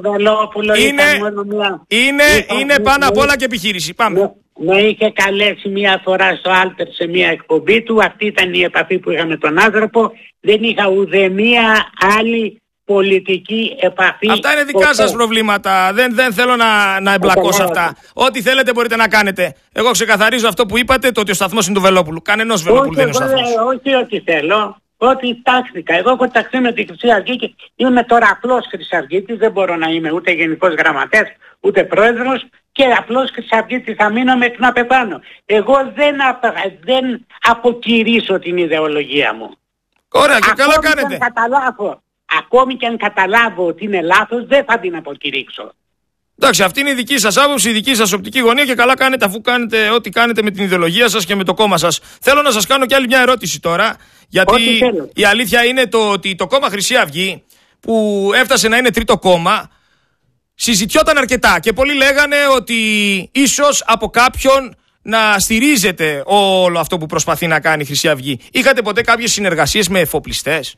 είναι πάνω απ' όλα και επιχείρηση. Πάμε. Με είχε καλέσει μια φορά στο Άλτερ σε μια εκπομπή του. Αυτή ήταν η επαφή που είχα με τον άνθρωπο. Δεν είχα ουδέμια άλλη πολιτική επαφή. Αυτά είναι δικά σας προβλήματα. Δεν θέλω να εμπλακώ σε αυτά. Ό,τι θέλετε μπορείτε να κάνετε. Εγώ ξεκαθαρίζω αυτό που είπατε, το ότι ο σταθμός είναι του Βελόπουλου. Κανενός Βελόπουλου δεν είναι ο σταθμός. Όχι ό,τι θέλω. Ότι τάχθηκα. Εγώ έχω ταχθεί με την Χρυσή Αυγή και είμαι τώρα απλός Χρυσαυγίτης. Δεν μπορώ να είμαι ούτε γενικός γραμματέας ούτε πρόεδρος και απλώς Χρυσαυγίτης θα μείνω μέχρι να πεθάνω. Εγώ δεν αποκηρύσω την ιδεολογία μου. Ωραία και καλά κάνετε. Ακόμη και αν καταλάβω ότι είναι λάθος δεν θα την αποκηρύξω. Εντάξει, αυτή είναι η δική σας άποψη, η δική σας οπτική γωνία και καλά κάνετε αφού κάνετε ό,τι κάνετε με την ιδεολογία σας και με το κόμμα σας. Θέλω να σας κάνω και άλλη μια ερώτηση τώρα, γιατί η αλήθεια είναι ότι το κόμμα Χρυσή Αυγή που έφτασε να είναι τρίτο κόμμα συζητιόταν αρκετά και πολλοί λέγανε ότι ίσως από κάποιον να στηρίζεται όλο αυτό που προσπαθεί να κάνει η Χρυσή Αυγή. Είχατε ποτέ κάποιες συνεργασίες με εφοπλιστές?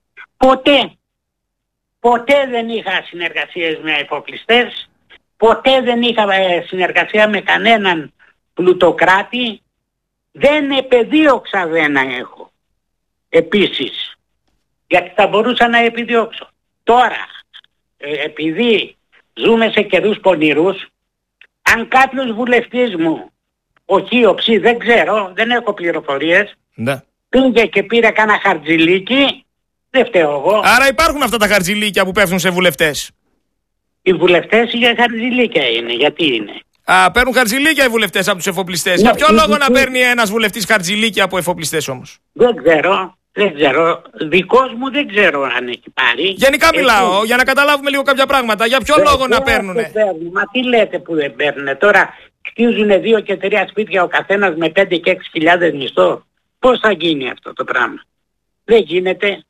Ποτέ δεν είχα συνεργασίες με εφοπλιστές, ποτέ δεν είχα συνεργασία με κανέναν πλουτοκράτη, δεν επεδίωξα δεν έχω. Επίσης, γιατί θα μπορούσα να επιδιώξω. Τώρα, επειδή ζούμε σε καιρούς πονηρούς, αν κάποιος βουλευτής μου, οξύ, δεν ξέρω, δεν έχω πληροφορίες, πήγε και πήρε κάνα χαρτζηλίκι, δεν φταίω εγώ. Άρα υπάρχουν αυτά τα χαρτζηλίκια που πέφτουν σε βουλευτές. Οι βουλευτές για χαρτζηλίκια είναι. Γιατί είναι? Παίρνουν χαρτζηλίκια οι βουλευτές από τους εφοπλιστές. Για ποιο λόγο να παίρνει ένας βουλευτής χαρτζηλίκια από εφοπλιστές όμως? Δεν ξέρω. Δικός μου δεν ξέρω αν έχει πάρει. Γενικά μιλάω, για να καταλάβουμε λίγο κάποια πράγματα. Για ποιο λόγο να παίρνουνε? Μα τι λέτε που δεν παίρνουνε? Τώρα κτίζουνε 2 και 3 σπίτια ο καθένας με 5 και 6.000 μισθό. Πώς θα γίνει αυτό το πράγμα? Δεν γίνεται.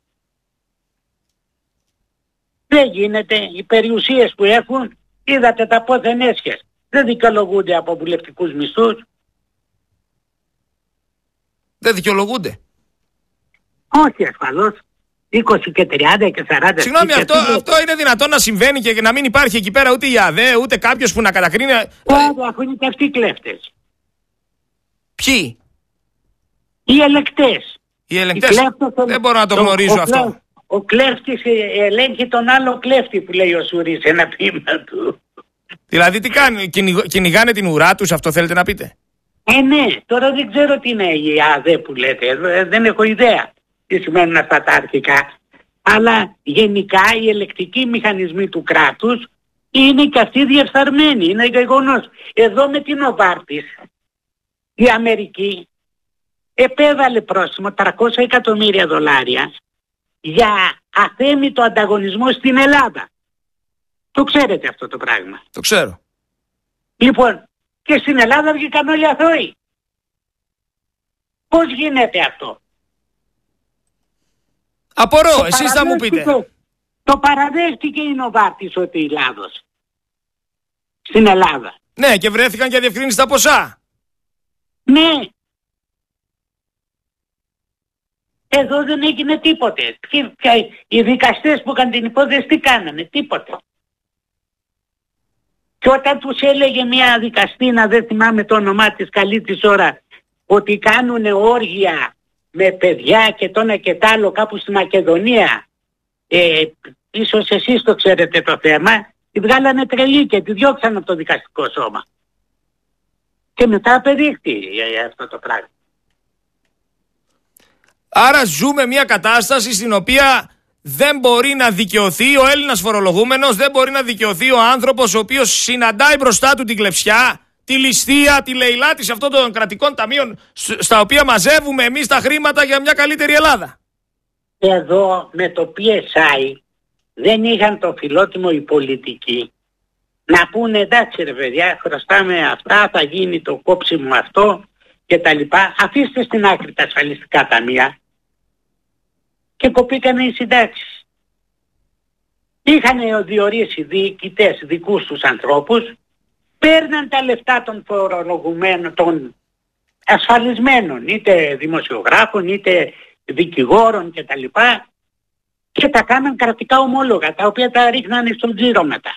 Δεν γίνεται. Οι περιουσίες που έχουν, είδατε τα πόθεν έσχες. Δεν δικαιολογούνται από βουλευτικούς μισθούς. Δεν δικαιολογούνται. Όχι ασφαλώς. 20 και 30 και 40. Συγγνώμη, αυτό είναι δυνατόν να συμβαίνει και να μην υπάρχει εκεί πέρα ούτε η ΑΔΕ, ούτε κάποιος που να κατακρίνει? Αφού είναι και αυτοί οι κλέφτες. Ποιοι? Οι ελεκτές. Οι ελεκτές. Δεν μπορώ να το γνωρίζω αυτό. Ο κλέφτης ελέγχει τον άλλο κλέφτη που λέει ο Σουρής, ένα ποίημα του. Δηλαδή τι κάνει, κυνηγάνε την ουρά τους, αυτό θέλετε να πείτε? Ναι, τώρα δεν ξέρω τι είναι η ΑΔΕ που λέτε, δεν έχω ιδέα τι σημαίνουν αυτά τα αρχικά. Αλλά γενικά οι ελεκτικοί μηχανισμοί του κράτους είναι και αυτοί διεφθαρμένοι, είναι γεγονός. Εδώ με την Νοβάρτης η Αμερική επέβαλε πρόστιμο $300 εκατομμύρια για αθέμητο ανταγωνισμό στην Ελλάδα. Το ξέρετε αυτό το πράγμα? Το ξέρω. Λοιπόν, και στην Ελλάδα βγήκαν όλοι αθώοι. Πώς γίνεται αυτό? Απορώ, εσείς θα μου πείτε. Το παραδέχτηκε η Νοβάρτης ότι η λάθος στην Ελλάδα. Ναι, και βρέθηκαν και διευκρίνηση τα ποσά. Ναι. Εδώ δεν έγινε τίποτε. Οι δικαστές που είχαν την υπόθεση τι κάνανε? Τίποτε. Και όταν τους έλεγε μια δικαστήνα, δεν θυμάμαι το όνομά της καλή της ώρα, ότι κάνουν όργια με παιδιά και το ένα και τ' άλλο κάπου στη Μακεδονία, ίσως εσείς το ξέρετε το θέμα, τη βγάλανε τρελή και τη διώξαν από το δικαστικό σώμα. Και μετά απεδείχθη αυτό το πράγμα. Άρα ζούμε μια κατάσταση στην οποία δεν μπορεί να δικαιωθεί ο Έλληνας φορολογούμενος, δεν μπορεί να δικαιωθεί ο άνθρωπος ο οποίος συναντάει μπροστά του την κλεψιά, τη ληστεία, τη λαιλάτιση αυτών των κρατικών ταμείων στα οποία μαζεύουμε εμείς τα χρήματα για μια καλύτερη Ελλάδα. Εδώ με το PSI δεν είχαν το φιλότιμο οι πολιτικοί να πούνε εντάξει ρε παιδιά, χρωστάμε αυτά, θα γίνει το κόψιμο αυτό και τα λοιπά. Αφήστε στην άκρη τα ασφαλιστικά ταμεία. Και κοπήκανε οι συντάξεις. Είχαν διορίσει διοικητές δικούς τους ανθρώπους, παίρναν τα λεφτά των φορολογουμένων, των ασφαλισμένων, είτε δημοσιογράφων, είτε δικηγόρων κτλ. Και τα κάναν κρατικά ομόλογα, τα οποία τα ρίχνανε στον τζίρο μετά.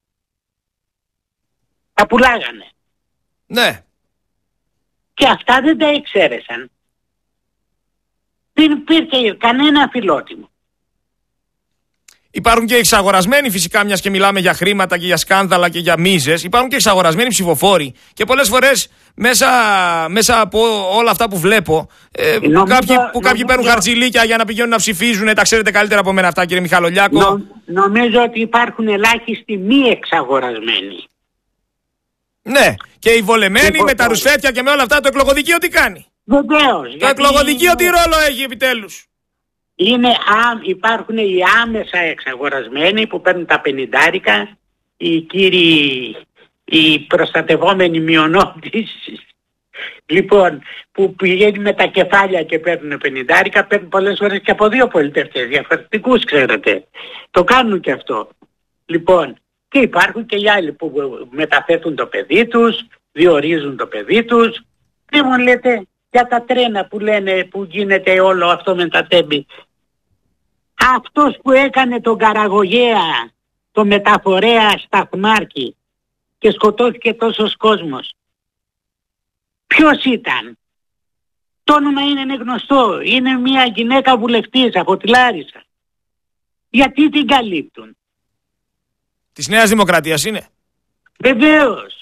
Τα πουλάγανε. Ναι. Και αυτά δεν τα εξαίρεσαν. Δεν υπήρχε κανένα φιλότιμο. Υπάρχουν και εξαγορασμένοι φυσικά, μιας και μιλάμε για χρήματα και για σκάνδαλα και για μίζες. Υπάρχουν και εξαγορασμένοι ψηφοφόροι. Και πολλές φορές μέσα από όλα αυτά που βλέπω, κάποιοι παίρνουν χαρτζηλίκια για να πηγαίνουν να ψηφίζουν. Τα ξέρετε καλύτερα από μένα αυτά, κύριε Μιχαλολιάκο. Νομίζω ότι υπάρχουν ελάχιστοι μη εξαγορασμένοι. Ναι, και οι βολεμένοι με τα ρουσφέτια και με όλα αυτά, το εκλογοδικείο τι κάνει? Βεβαίως. Το εκλογοδικείο τι ρόλο έχει επιτέλους? Υπάρχουν οι άμεσα εξαγορασμένοι που παίρνουν τα 50, οι κύριοι, οι προστατευόμενοι μειονότητες, λοιπόν, που πηγαίνει με τα κεφάλια και παίρνουν 50, παίρνουν πολλές φορές και από δύο πολιτευτές διαφορετικούς, ξέρετε. Το κάνουν και αυτό. Λοιπόν, και υπάρχουν και οι άλλοι που μεταθέτουν το παιδί τους, διορίζουν το παιδί τους. Τι μου λέτε για τα τρένα που λένε που γίνεται όλο αυτό με τα τέμπη? Αυτός που έκανε τον Καραγωγέα, το μεταφορέα σταθμάρχη και σκοτώθηκε τόσος κόσμος, ποιος ήταν? Το όνομα είναι γνωστό. Είναι μια γυναίκα βουλευτής από τη Λάρισα. Γιατί την καλύπτουν? Της Νέας Δημοκρατίας είναι? Βεβαίως.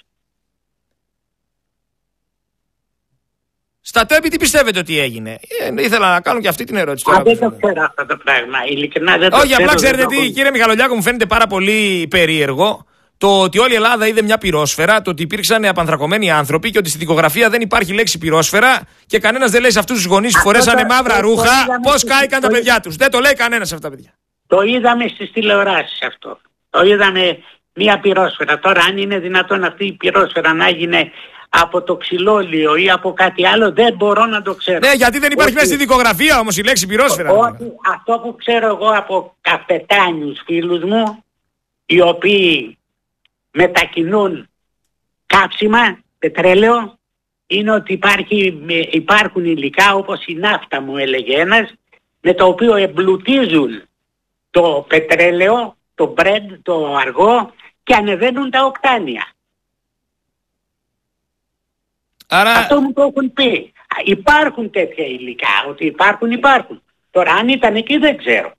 Στα τέμπη τι πιστεύετε ότι έγινε? Ήθελα να κάνω και αυτή την ερώτηση. Δεν το ξέρω αυτό το πράγμα. Ειλικρινά δεν το ξέρω. Όχι, απλά ξέρετε τι, κύριε Μιχαλολιάκο, μου φαίνεται πάρα πολύ περίεργο το ότι όλη η Ελλάδα είδε μια πυρόσφαιρα, το ότι υπήρξαν απανθρακωμένοι άνθρωποι και ότι στη δικογραφία δεν υπάρχει λέξη πυρόσφαιρα και κανένας δεν λέει σε αυτούς τους γονείς που φορέσανε μαύρα ρούχα πώς κάηκαν τα παιδιά τους. Δεν το λέει κανένας σε αυτά τα παιδιά. Το είδαμε στις τηλεοράσεις αυτό. Το είδαμε μια πυρόσφαιρα. Τώρα αν είναι δυνατόν αυτή η πυρόσφαιρα να έγινε από το ξυλόλιο ή από κάτι άλλο, δεν μπορώ να το ξέρω. Ναι, γιατί δεν υπάρχει μέσα στη δικογραφία όμως η λέξη πυρόσφαιρα. Αυτό που ξέρω εγώ από καπετάνιους φίλους μου, οι οποίοι μετακινούν καύσιμα, πετρέλαιο, είναι ότι υπάρχουν υλικά όπως η ναύτα, μου έλεγε ένας, με το οποίο εμπλουτίζουν το πετρέλαιο, το μπρεντ, το αργό και ανεβαίνουν τα οκτάνια. Άρα... Αυτό μου το έχουν πει. Υπάρχουν τέτοια υλικά, ότι υπάρχουν. Τώρα αν ήταν εκεί δεν ξέρω.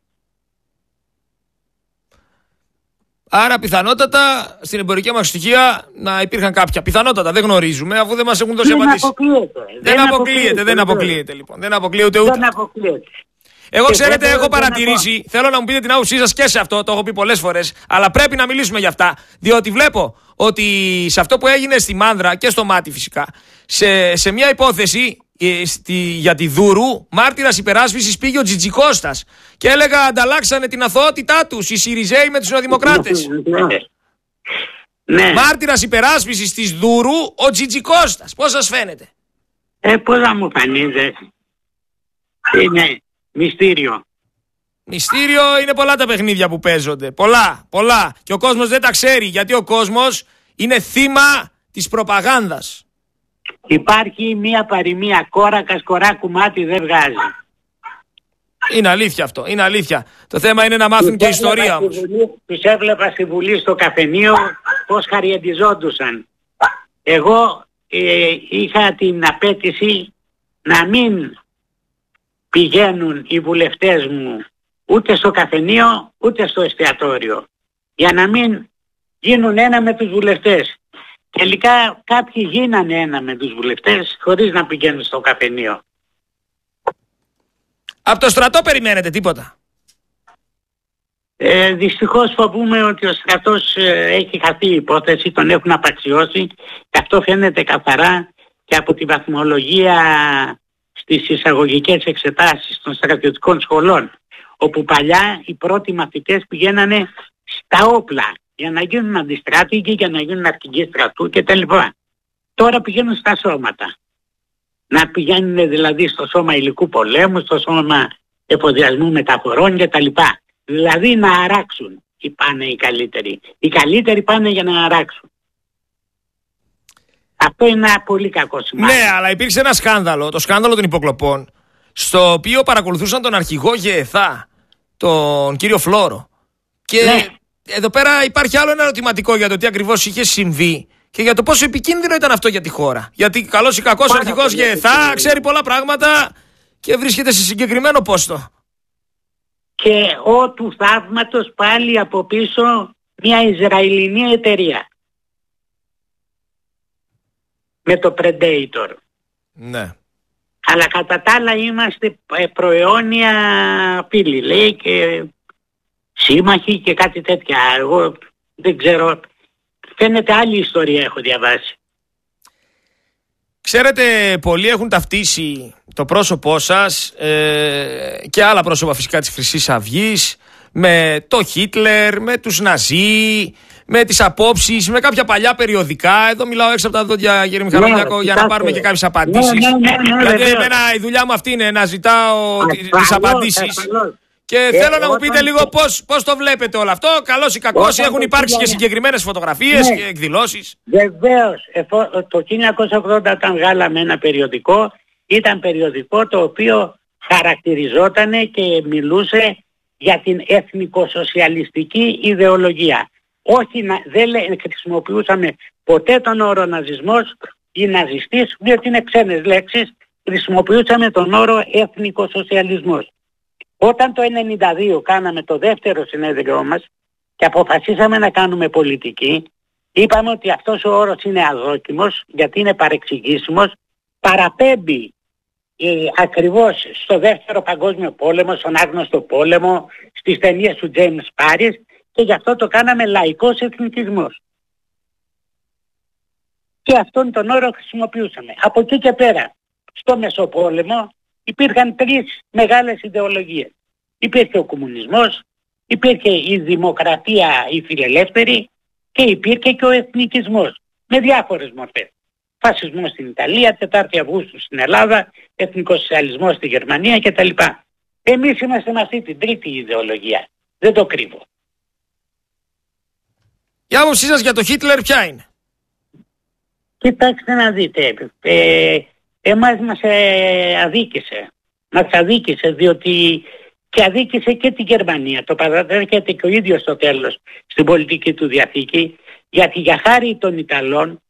Άρα πιθανότατα στην εμπορική μας στοιχεία να υπήρχαν κάποια. Πιθανότατα, δεν γνωρίζουμε, αφού δεν μας έχουν δώσει απαντήσεις. Δεν αποκλείεται λοιπόν. Δεν αποκλείεται ούτε. Εγώ ξέρετε, έχω παρατηρήσει, θέλω να μου πείτε την άποψή σας και σε αυτό, το έχω πει πολλές φορές, αλλά πρέπει να μιλήσουμε για αυτά, διότι βλέπω ότι σε αυτό που έγινε στη Μάνδρα και στο Μάτι φυσικά, σε μια υπόθεση για τη Δούρου, μάρτυρας υπεράσπισης πήγε ο Τζιτζικώστας και έλεγα ανταλλάξανε την αθωότητά τους οι Σιριζέοι με τους Νεοδημοκράτες. Ναι. Μάρτυρας υπεράσπισης της Δούρου ο Τζιτζικώστας. Πώς σας φαίνεται? Πώς να μου φανείτε? Είναι μυστήριο. Μυστήριο είναι πολλά τα παιχνίδια που παίζονται. Πολλά. Και ο κόσμος δεν τα ξέρει, γιατί ο κόσμος είναι θύμα της προπαγάνδας. Υπάρχει μία παροιμία, κόρακας κοράκου μάτι δεν βγάζει. Είναι αλήθεια αυτό, είναι αλήθεια. Το θέμα είναι να μάθουν και ιστορία όμως. Τους έβλεπα στη Βουλή στο καφενείο πώς χαριεντιζόντουσαν. Εγώ είχα την απέτηση να μην πηγαίνουν οι βουλευτές μου ούτε στο καφενείο ούτε στο εστιατόριο, για να μην γίνουν ένα με τους βουλευτές. Τελικά κάποιοι γίνανε ένα με τους βουλευτές χωρίς να πηγαίνουν στο καφενείο. Από το στρατό περιμένετε τίποτα? Δυστυχώς φοβούμαι ότι ο στρατός έχει χαθεί η υπόθεση, τον έχουν απαξιώσει και αυτό φαίνεται καθαρά και από τη βαθμολογία στις εισαγωγικές εξετάσεις των στρατιωτικών σχολών, όπου παλιά οι πρώτοι μαθητές πηγαίνανε στα όπλα για να γίνουν αντιστράτηγοι, για να γίνουν αρχηγοί στρατού κτλ. Τώρα πηγαίνουν στα σώματα. Να πηγαίνουν δηλαδή στο σώμα υλικού πολέμου, στο σώμα εφοδιασμού μεταφορών κτλ. Δηλαδή να αράξουν πάνε οι καλύτεροι. Οι καλύτεροι πάνε για να αράξουν. Αυτό είναι ένα πολύ κακό σημάδι. Ναι, αλλά υπήρξε ένα σκάνδαλο, το σκάνδαλο των υποκλοπών, στο οποίο παρακολουθούσαν τον αρχηγό ΓΕΘΑ, τον κύριο Φλόρο. Και ναι, εδώ πέρα υπάρχει άλλο ένα ερωτηματικό για το τι ακριβώς είχε συμβεί και για το πόσο επικίνδυνο ήταν αυτό για τη χώρα. Γιατί καλός ή κακός αρχηγός ΓΕΘΑ ξέρει πολλά πράγματα και βρίσκεται σε συγκεκριμένο πόστο. Και ο του θαύματος πάλι από πίσω μια Ισραηλινή εταιρεία. Με το Predator. Ναι. Αλλά κατά τα άλλα είμαστε προαιώνια φίλοι, λέει, και σύμμαχοι και κάτι τέτοια. Εγώ δεν ξέρω. Φαίνεται άλλη ιστορία έχω διαβάσει. Ξέρετε, πολλοί έχουν ταυτίσει το πρόσωπό σας και άλλα πρόσωπα φυσικά της Χρυσής Αυγής με το Χίτλερ, με τους Ναζί, με τις απόψεις, με κάποια παλιά περιοδικά. Εδώ μιλάω έξω από τα δόντια, κύριε Μιχαλολιάκο, για να πάρουμε και κάποιες απαντήσεις. Δηλαδή εμένα η δουλειά μου αυτή είναι να ζητάω τις απαντήσεις. Και θέλω να μου πείτε λίγο πώς το βλέπετε όλο αυτό. Καλώς ή κακώς, έχουν υπάρξει και συγκεκριμένες φωτογραφίες και εκδηλώσεις. Βεβαίως, το 1980 όταν βγάλαμε ένα περιοδικό, ήταν περιοδικό το οποίο χαρακτηριζόταν και μιλούσε για την εθνικοσοσιαλιστική ιδεολογία. Όχι, δεν χρησιμοποιούσαμε ποτέ τον όρο ναζισμός ή ναζιστής, διότι είναι ξένες λέξεις, χρησιμοποιούσαμε τον όρο εθνικοσοσιαλισμός. Όταν το 1992 κάναμε το δεύτερο συνέδριό μας και αποφασίσαμε να κάνουμε πολιτική, είπαμε ότι αυτός ο όρος είναι αδόκιμος γιατί είναι παρεξηγήσιμος, παραπέμπει ακριβώς στο δεύτερο παγκόσμιο πόλεμο, στον άγνωστο πόλεμο, στις ταινίες του James Paris, και γι' αυτό το κάναμε λαϊκός εθνικισμός. Και αυτόν τον όρο χρησιμοποιούσαμε. Από εκεί και πέρα, στο Μεσοπόλεμο υπήρχαν τρεις μεγάλες ιδεολογίες. Υπήρχε ο κομμουνισμός, υπήρχε η δημοκρατία η φιλελεύθερη και υπήρχε και ο εθνικισμός με διάφορες μορφές. Φασισμός στην Ιταλία, 4η Αυγούστου στην Ελλάδα, εθνικοσοσιαλισμός στη Γερμανία κτλ. Εμείς είμαστε με αυτή την τρίτη ιδεολογία. Δεν το κρύβω. Η άποψή σας για το Χίτλερ ποια είναι? Κοιτάξτε να δείτε. Εμάς μας αδίκησε. Μας αδίκησε διότι και αδίκησε και την Γερμανία. Το παραδέχεται και ο ίδιος στο τέλος στην πολιτική του διαθήκη, γιατί για χάρη των Ιταλών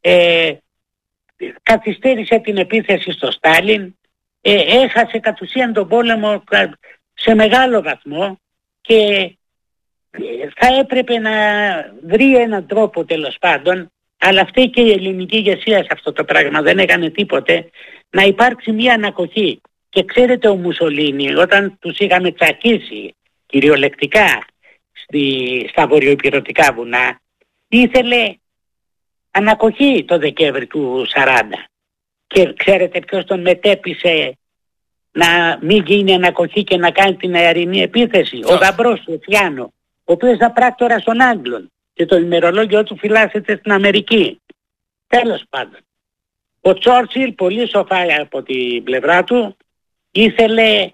καθυστέρησε την επίθεση στο Στάλιν, έχασε κατ' ουσίαν τον πόλεμο σε μεγάλο βαθμό και θα έπρεπε να βρει έναν τρόπο τέλος πάντων, αλλά αυτή και η ελληνική ηγεσία σε αυτό το πράγμα δεν έκανε τίποτε, να υπάρξει μια ανακοχή. Και ξέρετε, ο Μουσολίνι όταν τους είχαμε τσακίσει κυριολεκτικά στα βορειοϊπειρωτικά βουνά, ήθελε ανακοχή το Δεκέμβρη του 40. Και ξέρετε ποιος τον μετέπεισε να μην γίνει ανακοχή και να κάνει την αερινή επίθεση? Ο γαμπρός του Φιάνο, ο οποίος ήταν πράκτορας των Άγγλων και το ημερολόγιο του φυλάσσεται στην Αμερική. Τέλος πάντων, ο Τσόρτσιλ πολύ σοφά από την πλευρά του ήθελε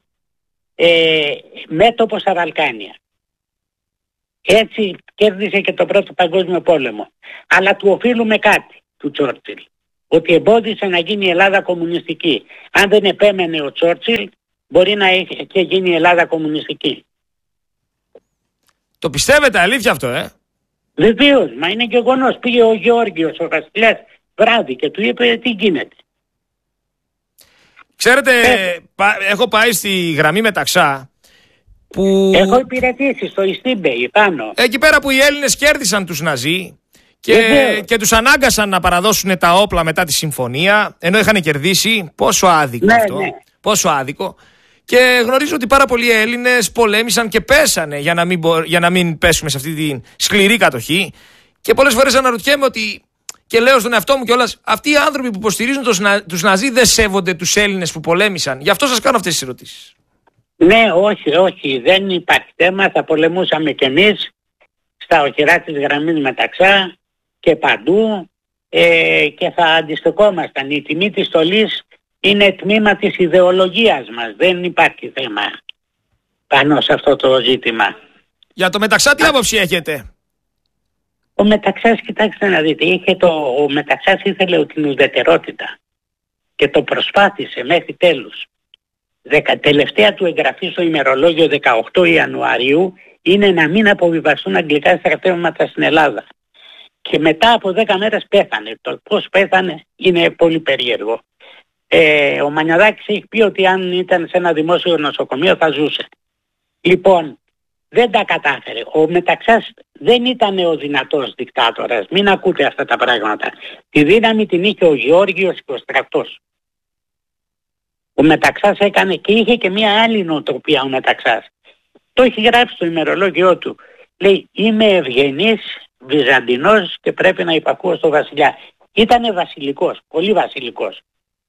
μέτωπο στα Βαλκάνια. Έτσι κέρδισε και τον Πρώτο Παγκόσμιο Πόλεμο. Αλλά του οφείλουμε κάτι, του Τσόρτσιλ, ότι εμπόδισε να γίνει η Ελλάδα κομμουνιστική. Αν δεν επέμενε ο Τσόρτσιλ, μπορεί να είχε και γίνει η Ελλάδα κομμουνιστική. Το πιστεύετε αλήθεια αυτό, Βεβαίως, μα είναι γεγονός. Πήγε ο Γεώργιος, ο βασιλιάς, βράδυ και του είπε τι γίνεται. Ξέρετε, έχω πάει στη γραμμή Μεταξά που... Έχω υπηρετήσει στο Ιστίμπεϊ πάνω. Εκεί πέρα που οι Έλληνες κέρδισαν τους Ναζί και τους ανάγκασαν να παραδώσουν τα όπλα μετά τη συμφωνία, ενώ είχαν κερδίσει. Πόσο άδικο αυτό. Ναι. Πόσο άδικο. Και γνωρίζω ότι πάρα πολλοί Έλληνες πολέμησαν και πέσανε για να μην πέσουμε σε αυτή τη σκληρή κατοχή. Και πολλές φορές αναρωτιέμαι ότι, και λέω στον εαυτό μου κιόλας, αυτοί οι άνθρωποι που υποστηρίζουν τους Ναζί δεν σέβονται τους Έλληνες που πολέμησαν. Γι' αυτό σας κάνω αυτές τις ερωτήσεις. Ναι, όχι, δεν υπάρχει θέμα. Θα πολεμούσαμε κι εμείς στα οχυρά της γραμμής Μεταξά και παντού και θα αντιστοιχόμασταν. Η τιμή της στολής είναι τμήμα της ιδεολογίας μας. Δεν υπάρχει θέμα πάνω σε αυτό το ζήτημα. Για το Μεταξά τι άποψη έχετε? Ο Μεταξάς, κοιτάξτε να δείτε, ο Μεταξάς ήθελε την ουδετερότητα και το προσπάθησε μέχρι τέλους. Τελευταία του εγγραφή στο ημερολόγιο 18 Ιανουαρίου είναι να μην αποβιβαστούν αγγλικά στρατεύματα στην Ελλάδα. Και μετά από 10 μέρες πέθανε. Το πώς πέθανε είναι πολύ περίεργο. Ο Μανιαδάκης έχει πει ότι αν ήταν σε ένα δημόσιο νοσοκομείο θα ζούσε. Λοιπόν, δεν τα κατάφερε. Ο Μεταξάς δεν ήταν ο δυνατός δικτάτορας. Μην ακούτε αυτά τα πράγματα. Τη δύναμη την είχε ο Γεώργιος και ο στρατός. Ο Μεταξάς έκανε και είχε και μια άλλη νοοτροπία ο Μεταξάς. Το έχει γράψει στο ημερολόγιο του. Λέει, είμαι ευγενής, Βυζαντινός και πρέπει να υπακούω στο βασιλιά. Ήτανε βασιλικός, πολύ βασιλικός.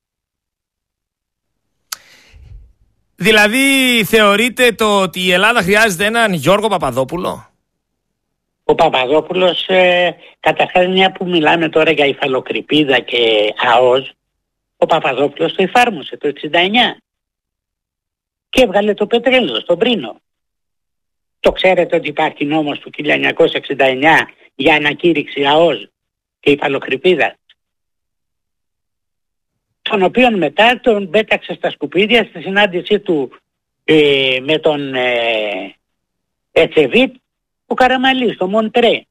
Δηλαδή θεωρείτε ότι η Ελλάδα χρειάζεται έναν Γιώργο Παπαδόπουλο? Ο Παπαδόπουλος, καταρχάς μια που μιλάμε τώρα για υφαλοκρηπίδα και ΑΟΣ, ο Παπαδόπουλος το εφάρμοσε το 1969 και έβγαλε το πετρέλαιο στον Πρίνο. Το ξέρετε ότι υπάρχει νόμος του 1969 για ανακήρυξη ΑΟΣ και υφαλοκρηπίδα, τον οποίον μετά τον πέταξε στα σκουπίδια στη συνάντησή του με τον Ετσεβίτ ο Καραμαλής, στο Μοντρέ.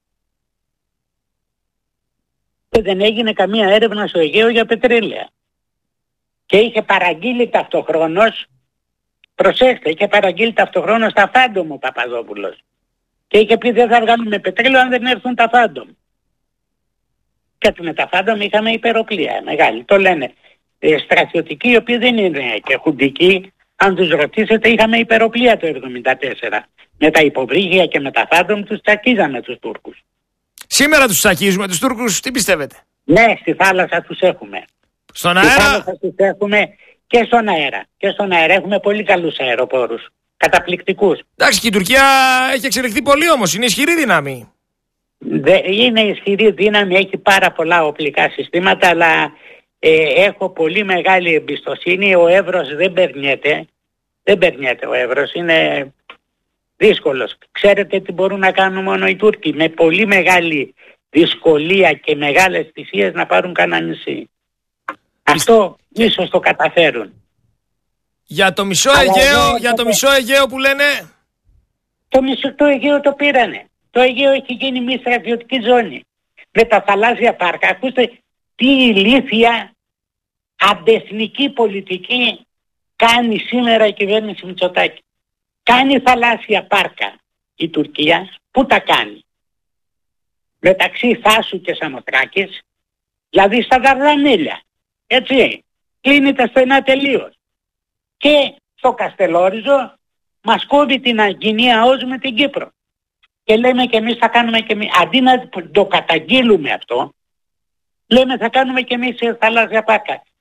Και δεν έγινε καμία έρευνα στο Αιγαίο για πετρέλαια. Και είχε παραγγείλει ταυτοχρόνως, προσέξτε, είχε παραγγείλει ταυτοχρόνως τα Φάντομ ο Παπαδόπουλος. Και είχε πει δεν θα βγάλουμε πετρέλαιο αν δεν έρθουν τα Φάντομ. Και με τα Φάντομ είχαμε υπεροπλία μεγάλη. Το λένε στρατιωτικοί, οι οποίοι δεν είναι και χουντικοί. Αν τους ρωτήσετε, είχαμε υπεροπλία το 1974. Με τα υποβρύχια και με τα Φάντομ τους τσακίζαμε τους Τούρκους. Σήμερα τους τσακίζουμε τους Τούρκους, τι πιστεύετε? Ναι, στη θάλασσα τους έχουμε. Στον αέρα? Στη θάλασσα τους έχουμε και στον αέρα. Και στον αέρα έχουμε πολύ καλούς αεροπόρους. Καταπληκτικούς. Εντάξει, και η Τουρκία έχει εξελιχθεί πολύ όμως, είναι ισχυρή δύναμη. Είναι ισχυρή δύναμη, έχει πάρα πολλά οπλικά συστήματα, αλλά έχω πολύ μεγάλη εμπιστοσύνη. Ο Εύρος δεν περνιέται. Δεν περνιέται ο Εύρος, είναι δύσκολος. Ξέρετε τι μπορούν να κάνουν μόνο οι Τούρκοι? Με πολύ μεγάλη δυσκολία και μεγάλες θυσίες να πάρουν κανένα νησί. Αυτό ίσως το καταφέρουν. Για το μισό Αιγαίο, για το μισό Αιγαίο που λένε... Το Αιγαίο το πήρανε. Το Αιγαίο έχει γίνει μια στρατιωτική ζώνη. Με τα θαλάσσια πάρκα. Ακούστε τι ηλίθια αντεθνική πολιτική κάνει σήμερα η κυβέρνηση Μητσοτάκη. Κάνει θαλάσσια πάρκα η Τουρκία. Πού τα κάνει? Μεταξύ Θάσου και Σαμοθράκης, δηλαδή στα Δαρδανέλια. Έτσι. Κλείνει τα στενά τελείως. Και στο Καστελόριζο μας κόβει την κοινή ΑΟΣ με την Κύπρο. Και λέμε και εμείς θα κάνουμε και εμείς, αντί να το καταγγείλουμε αυτό, λέμε θα κάνουμε και εμείς θαλάσσια πάρκα.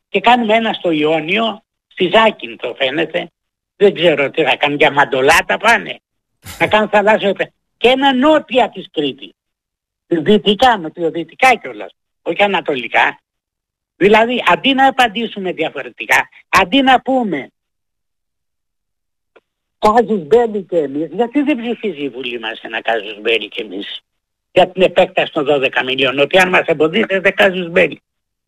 και κάνουμε ένα στο Ιόνιο, στη Ζάκυνθο φαίνεται, δεν ξέρω τι θα κάνουν, για μαντολάτα πάνε, να κάνουν θαλάσσιο και ένα νότια της Κρήτης, δυτικά, νοτιοδυτικά κιόλας, όχι ανατολικά. Δηλαδή αντί να απαντήσουμε διαφορετικά, αντί να πούμε κάζους μπέλι και εμείς, γιατί δεν ψηφίζει η Βουλή μας ένα κάζους μπέλι και εμείς για την επέκταση των 12 μιλίων, ότι αν μας εμποδίσετε κάζους μπέλι.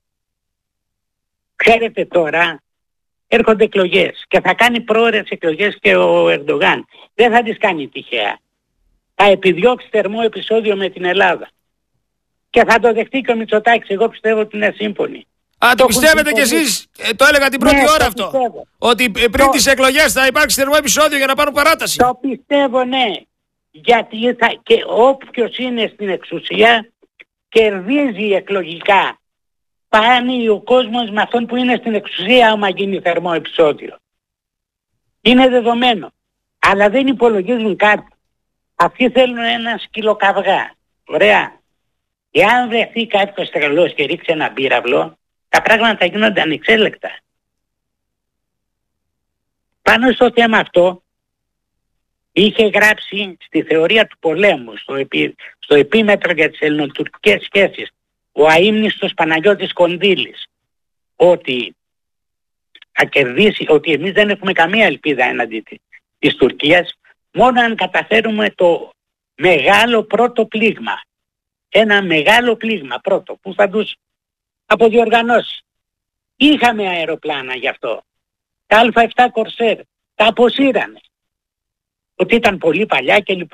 Ξέρετε τώρα, έρχονται εκλογές και θα κάνει πρόορες εκλογές και ο Ερντογάν. Δεν θα τις κάνει τυχαία. Θα επιδιώξει θερμό επεισόδιο με την Ελλάδα. Και θα το δεχτεί και ο Μητσοτάκης. Εγώ πιστεύω ότι είναι σύμφωνοι. Το πιστεύετε κι εσείς, το έλεγα την πρώτη ώρα αυτό. Πιστεύω. Ότι πριν τις εκλογές θα υπάρξει θερμό επεισόδιο για να πάρουν παράταση. Το πιστεύω, ναι. Γιατί και όποιος είναι στην εξουσία κερδίζει εκλογικά. Πάνει ο κόσμος με αυτόν που είναι στην εξουσία άμα γίνει θερμό επεισόδιο. Είναι δεδομένο. Αλλά δεν υπολογίζουν κάτι. Αυτοί θέλουν ένα σκυλοκαυγά. Ωραία. Εάν βρεθεί κάποιος τρελός και ρίξει ένα πύραυλο, τα πράγματα γίνονται ανεξέλεκτα. Πάνω στο θέμα αυτό είχε γράψει στη θεωρία του πολέμου, στο επίμετρο για τις ελληνοτουρκικές σχέσεις, ο αείμνηστος Παναγιώτης Κονδύλης, ότι θα κερδίσει, ότι εμείς δεν έχουμε καμία ελπίδα έναντι της Τουρκίας, μόνο αν καταφέρουμε το μεγάλο πρώτο πλήγμα. Ένα μεγάλο πλήγμα πρώτο που θα τους αποδιοργανώσει. Είχαμε αεροπλάνα γι' αυτό. Τα Α7 Κορσέρ τα αποσύρανε. Ότι ήταν πολύ παλιά κλπ.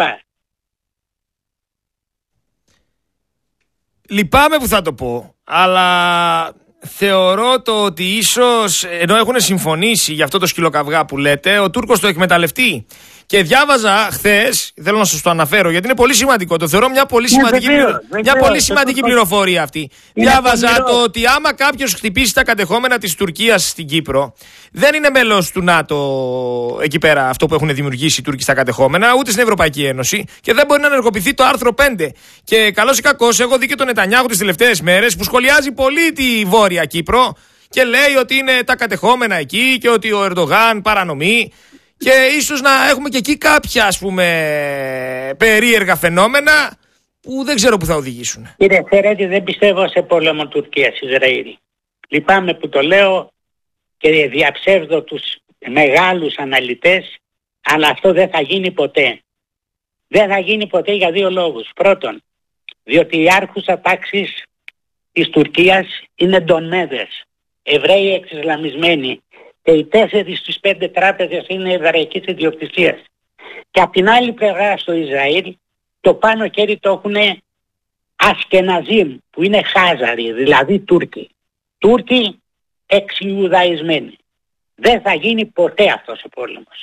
Λυπάμαι που θα το πω, αλλά θεωρώ το ότι ίσως, ενώ έχουν συμφωνήσει για αυτό το σκυλοκαυγά που λέτε, ο Τούρκος το εκμεταλλευτεί. Και διάβαζα χθες, θέλω να σας το αναφέρω γιατί είναι πολύ σημαντικό, το θεωρώ μια πολύ σημαντική πληροφορία αυτή. Διάβαζα το ότι άμα κάποιος χτυπήσει τα κατεχόμενα της Τουρκίας στην Κύπρο, δεν είναι μέλος του ΝΑΤΟ εκεί πέρα αυτό που έχουν δημιουργήσει οι Τούρκοι στα κατεχόμενα, ούτε στην Ευρωπαϊκή Ένωση και δεν μπορεί να ενεργοποιηθεί το άρθρο 5. Και καλώς ή κακώς έχω δει και τον Νετανιάχου τις τελευταίες μέρες που σχολιάζει πολύ τη Βόρεια Κύπρο και λέει ότι είναι τα κατεχόμενα εκεί και ότι ο Ερντογάν παρανομεί. Και ίσως να έχουμε και εκεί κάποια, ας πούμε, περίεργα φαινόμενα που δεν ξέρω που θα οδηγήσουν. Κύριε Φερέτη, δεν πιστεύω σε πόλεμο Τουρκίας-Ισραήλ. Λυπάμαι που το λέω και διαψεύδω τους μεγάλους αναλυτές, αλλά αυτό δεν θα γίνει ποτέ. Δεν θα γίνει ποτέ για δύο λόγους. Πρώτον, διότι η άρχουσα τάξη της Τουρκίας είναι ντονέδες, Εβραίοι εξισλαμισμένοι. Και οι 4 στις 5 τράπεζες είναι εβραϊκής ιδιοκτησίας. Και απ' την άλλη πλευρά στο Ισραήλ το πάνω χέρι το έχουν Ασκεναζίμ που είναι Χάζαροι, δηλαδή Τούρκοι. Τούρκοι εξιουδαϊσμένοι. Δεν θα γίνει ποτέ αυτός ο πόλεμος.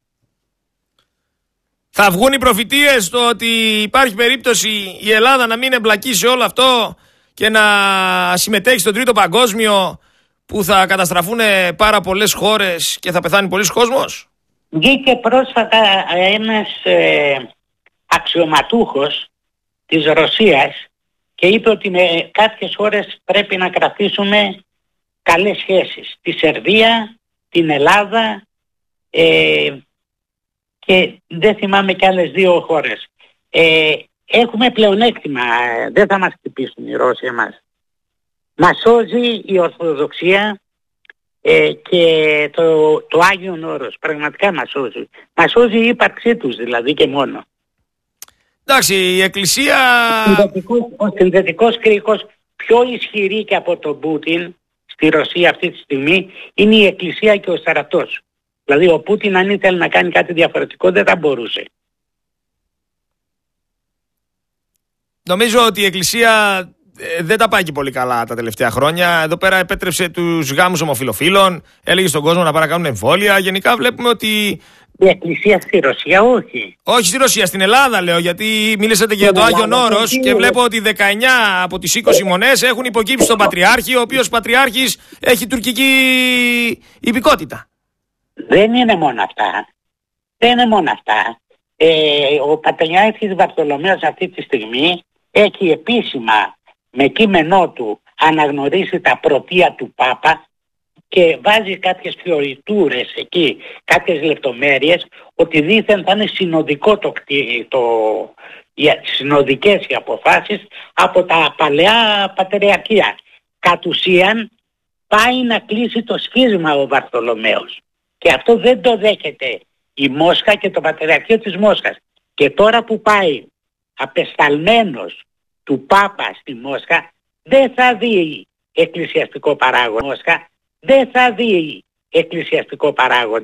Θα βγουν οι προφητείες το ότι υπάρχει περίπτωση η Ελλάδα να μην εμπλακεί σε όλο αυτό και να συμμετέχει στον Τρίτο Παγκόσμιο, που θα καταστραφούν πάρα πολλές χώρες και θα πεθάνει πολλής κόσμος. Βγήκε πρόσφατα ένας αξιωματούχος της Ρωσίας και είπε ότι με κάποιες χώρες πρέπει να κρατήσουμε καλές σχέσεις. Τη Σερβία, την Ελλάδα και δεν θυμάμαι και άλλες 2 χώρες. Έχουμε πλεονέκτημα, δεν θα μας χτυπήσουν οι Ρώσοι εμάς. Μας σώζει η Ορθοδοξία και το Άγιον Όρος. Πραγματικά μας σώζει. Μας σώζει η ύπαρξή τους δηλαδή και μόνο. Εντάξει, η Εκκλησία... Ο συνδετικός κρίκος πιο ισχυρή και από τον Πούτιν στη Ρωσία αυτή τη στιγμή είναι η Εκκλησία και ο στρατός. Δηλαδή ο Πούτιν αν ήθελε να κάνει κάτι διαφορετικό δεν θα μπορούσε. Νομίζω ότι η Εκκλησία δεν τα πάει και πολύ καλά τα τελευταία χρόνια. Εδώ πέρα επέτρεψε τους γάμους ομοφυλοφίλων, έλεγε στον κόσμο να παρακάνουν εμβόλια. Γενικά βλέπουμε ότι... Η Εκκλησία στη Ρωσία όχι. Όχι στη Ρωσία, στην Ελλάδα λέω, γιατί μίλησατε για το Άγιον Όρος και βλέπω ότι 19 από τις 20 μονές έχουν υποκύψει στον Πατριάρχη, ο οποίος Πατριάρχης έχει τουρκική υπηκότητα. Δεν είναι μόνο αυτά. Δεν είναι μόνο αυτά. Ο Πατριάρχης Βαρθολομαίος αυτή τη στιγμή έχει επίσημα με κείμενό του αναγνωρίσει τα πρωτεία του Πάπα και βάζει κάποιες φιωριτούρες εκεί, κάποιες λεπτομέρειες, ότι δήθεν θα είναι συνοδικό οι συνοδικές οι αποφάσεις από τα παλαιά πατριαρχία. Κατ' ουσίαν πάει να κλείσει το σχίσμα ο Βαρθολομαίος. Και αυτό δεν το δέχεται η Μόσχα και το Πατριαρχείο της Μόσχας. Και τώρα που πάει απεσταλμένος του Πάπα στη Μόσχα, δεν θα δει εκκλησιαστικό παράγοντα. Δεν θα δει εκκλησιαστικό παράγοντα.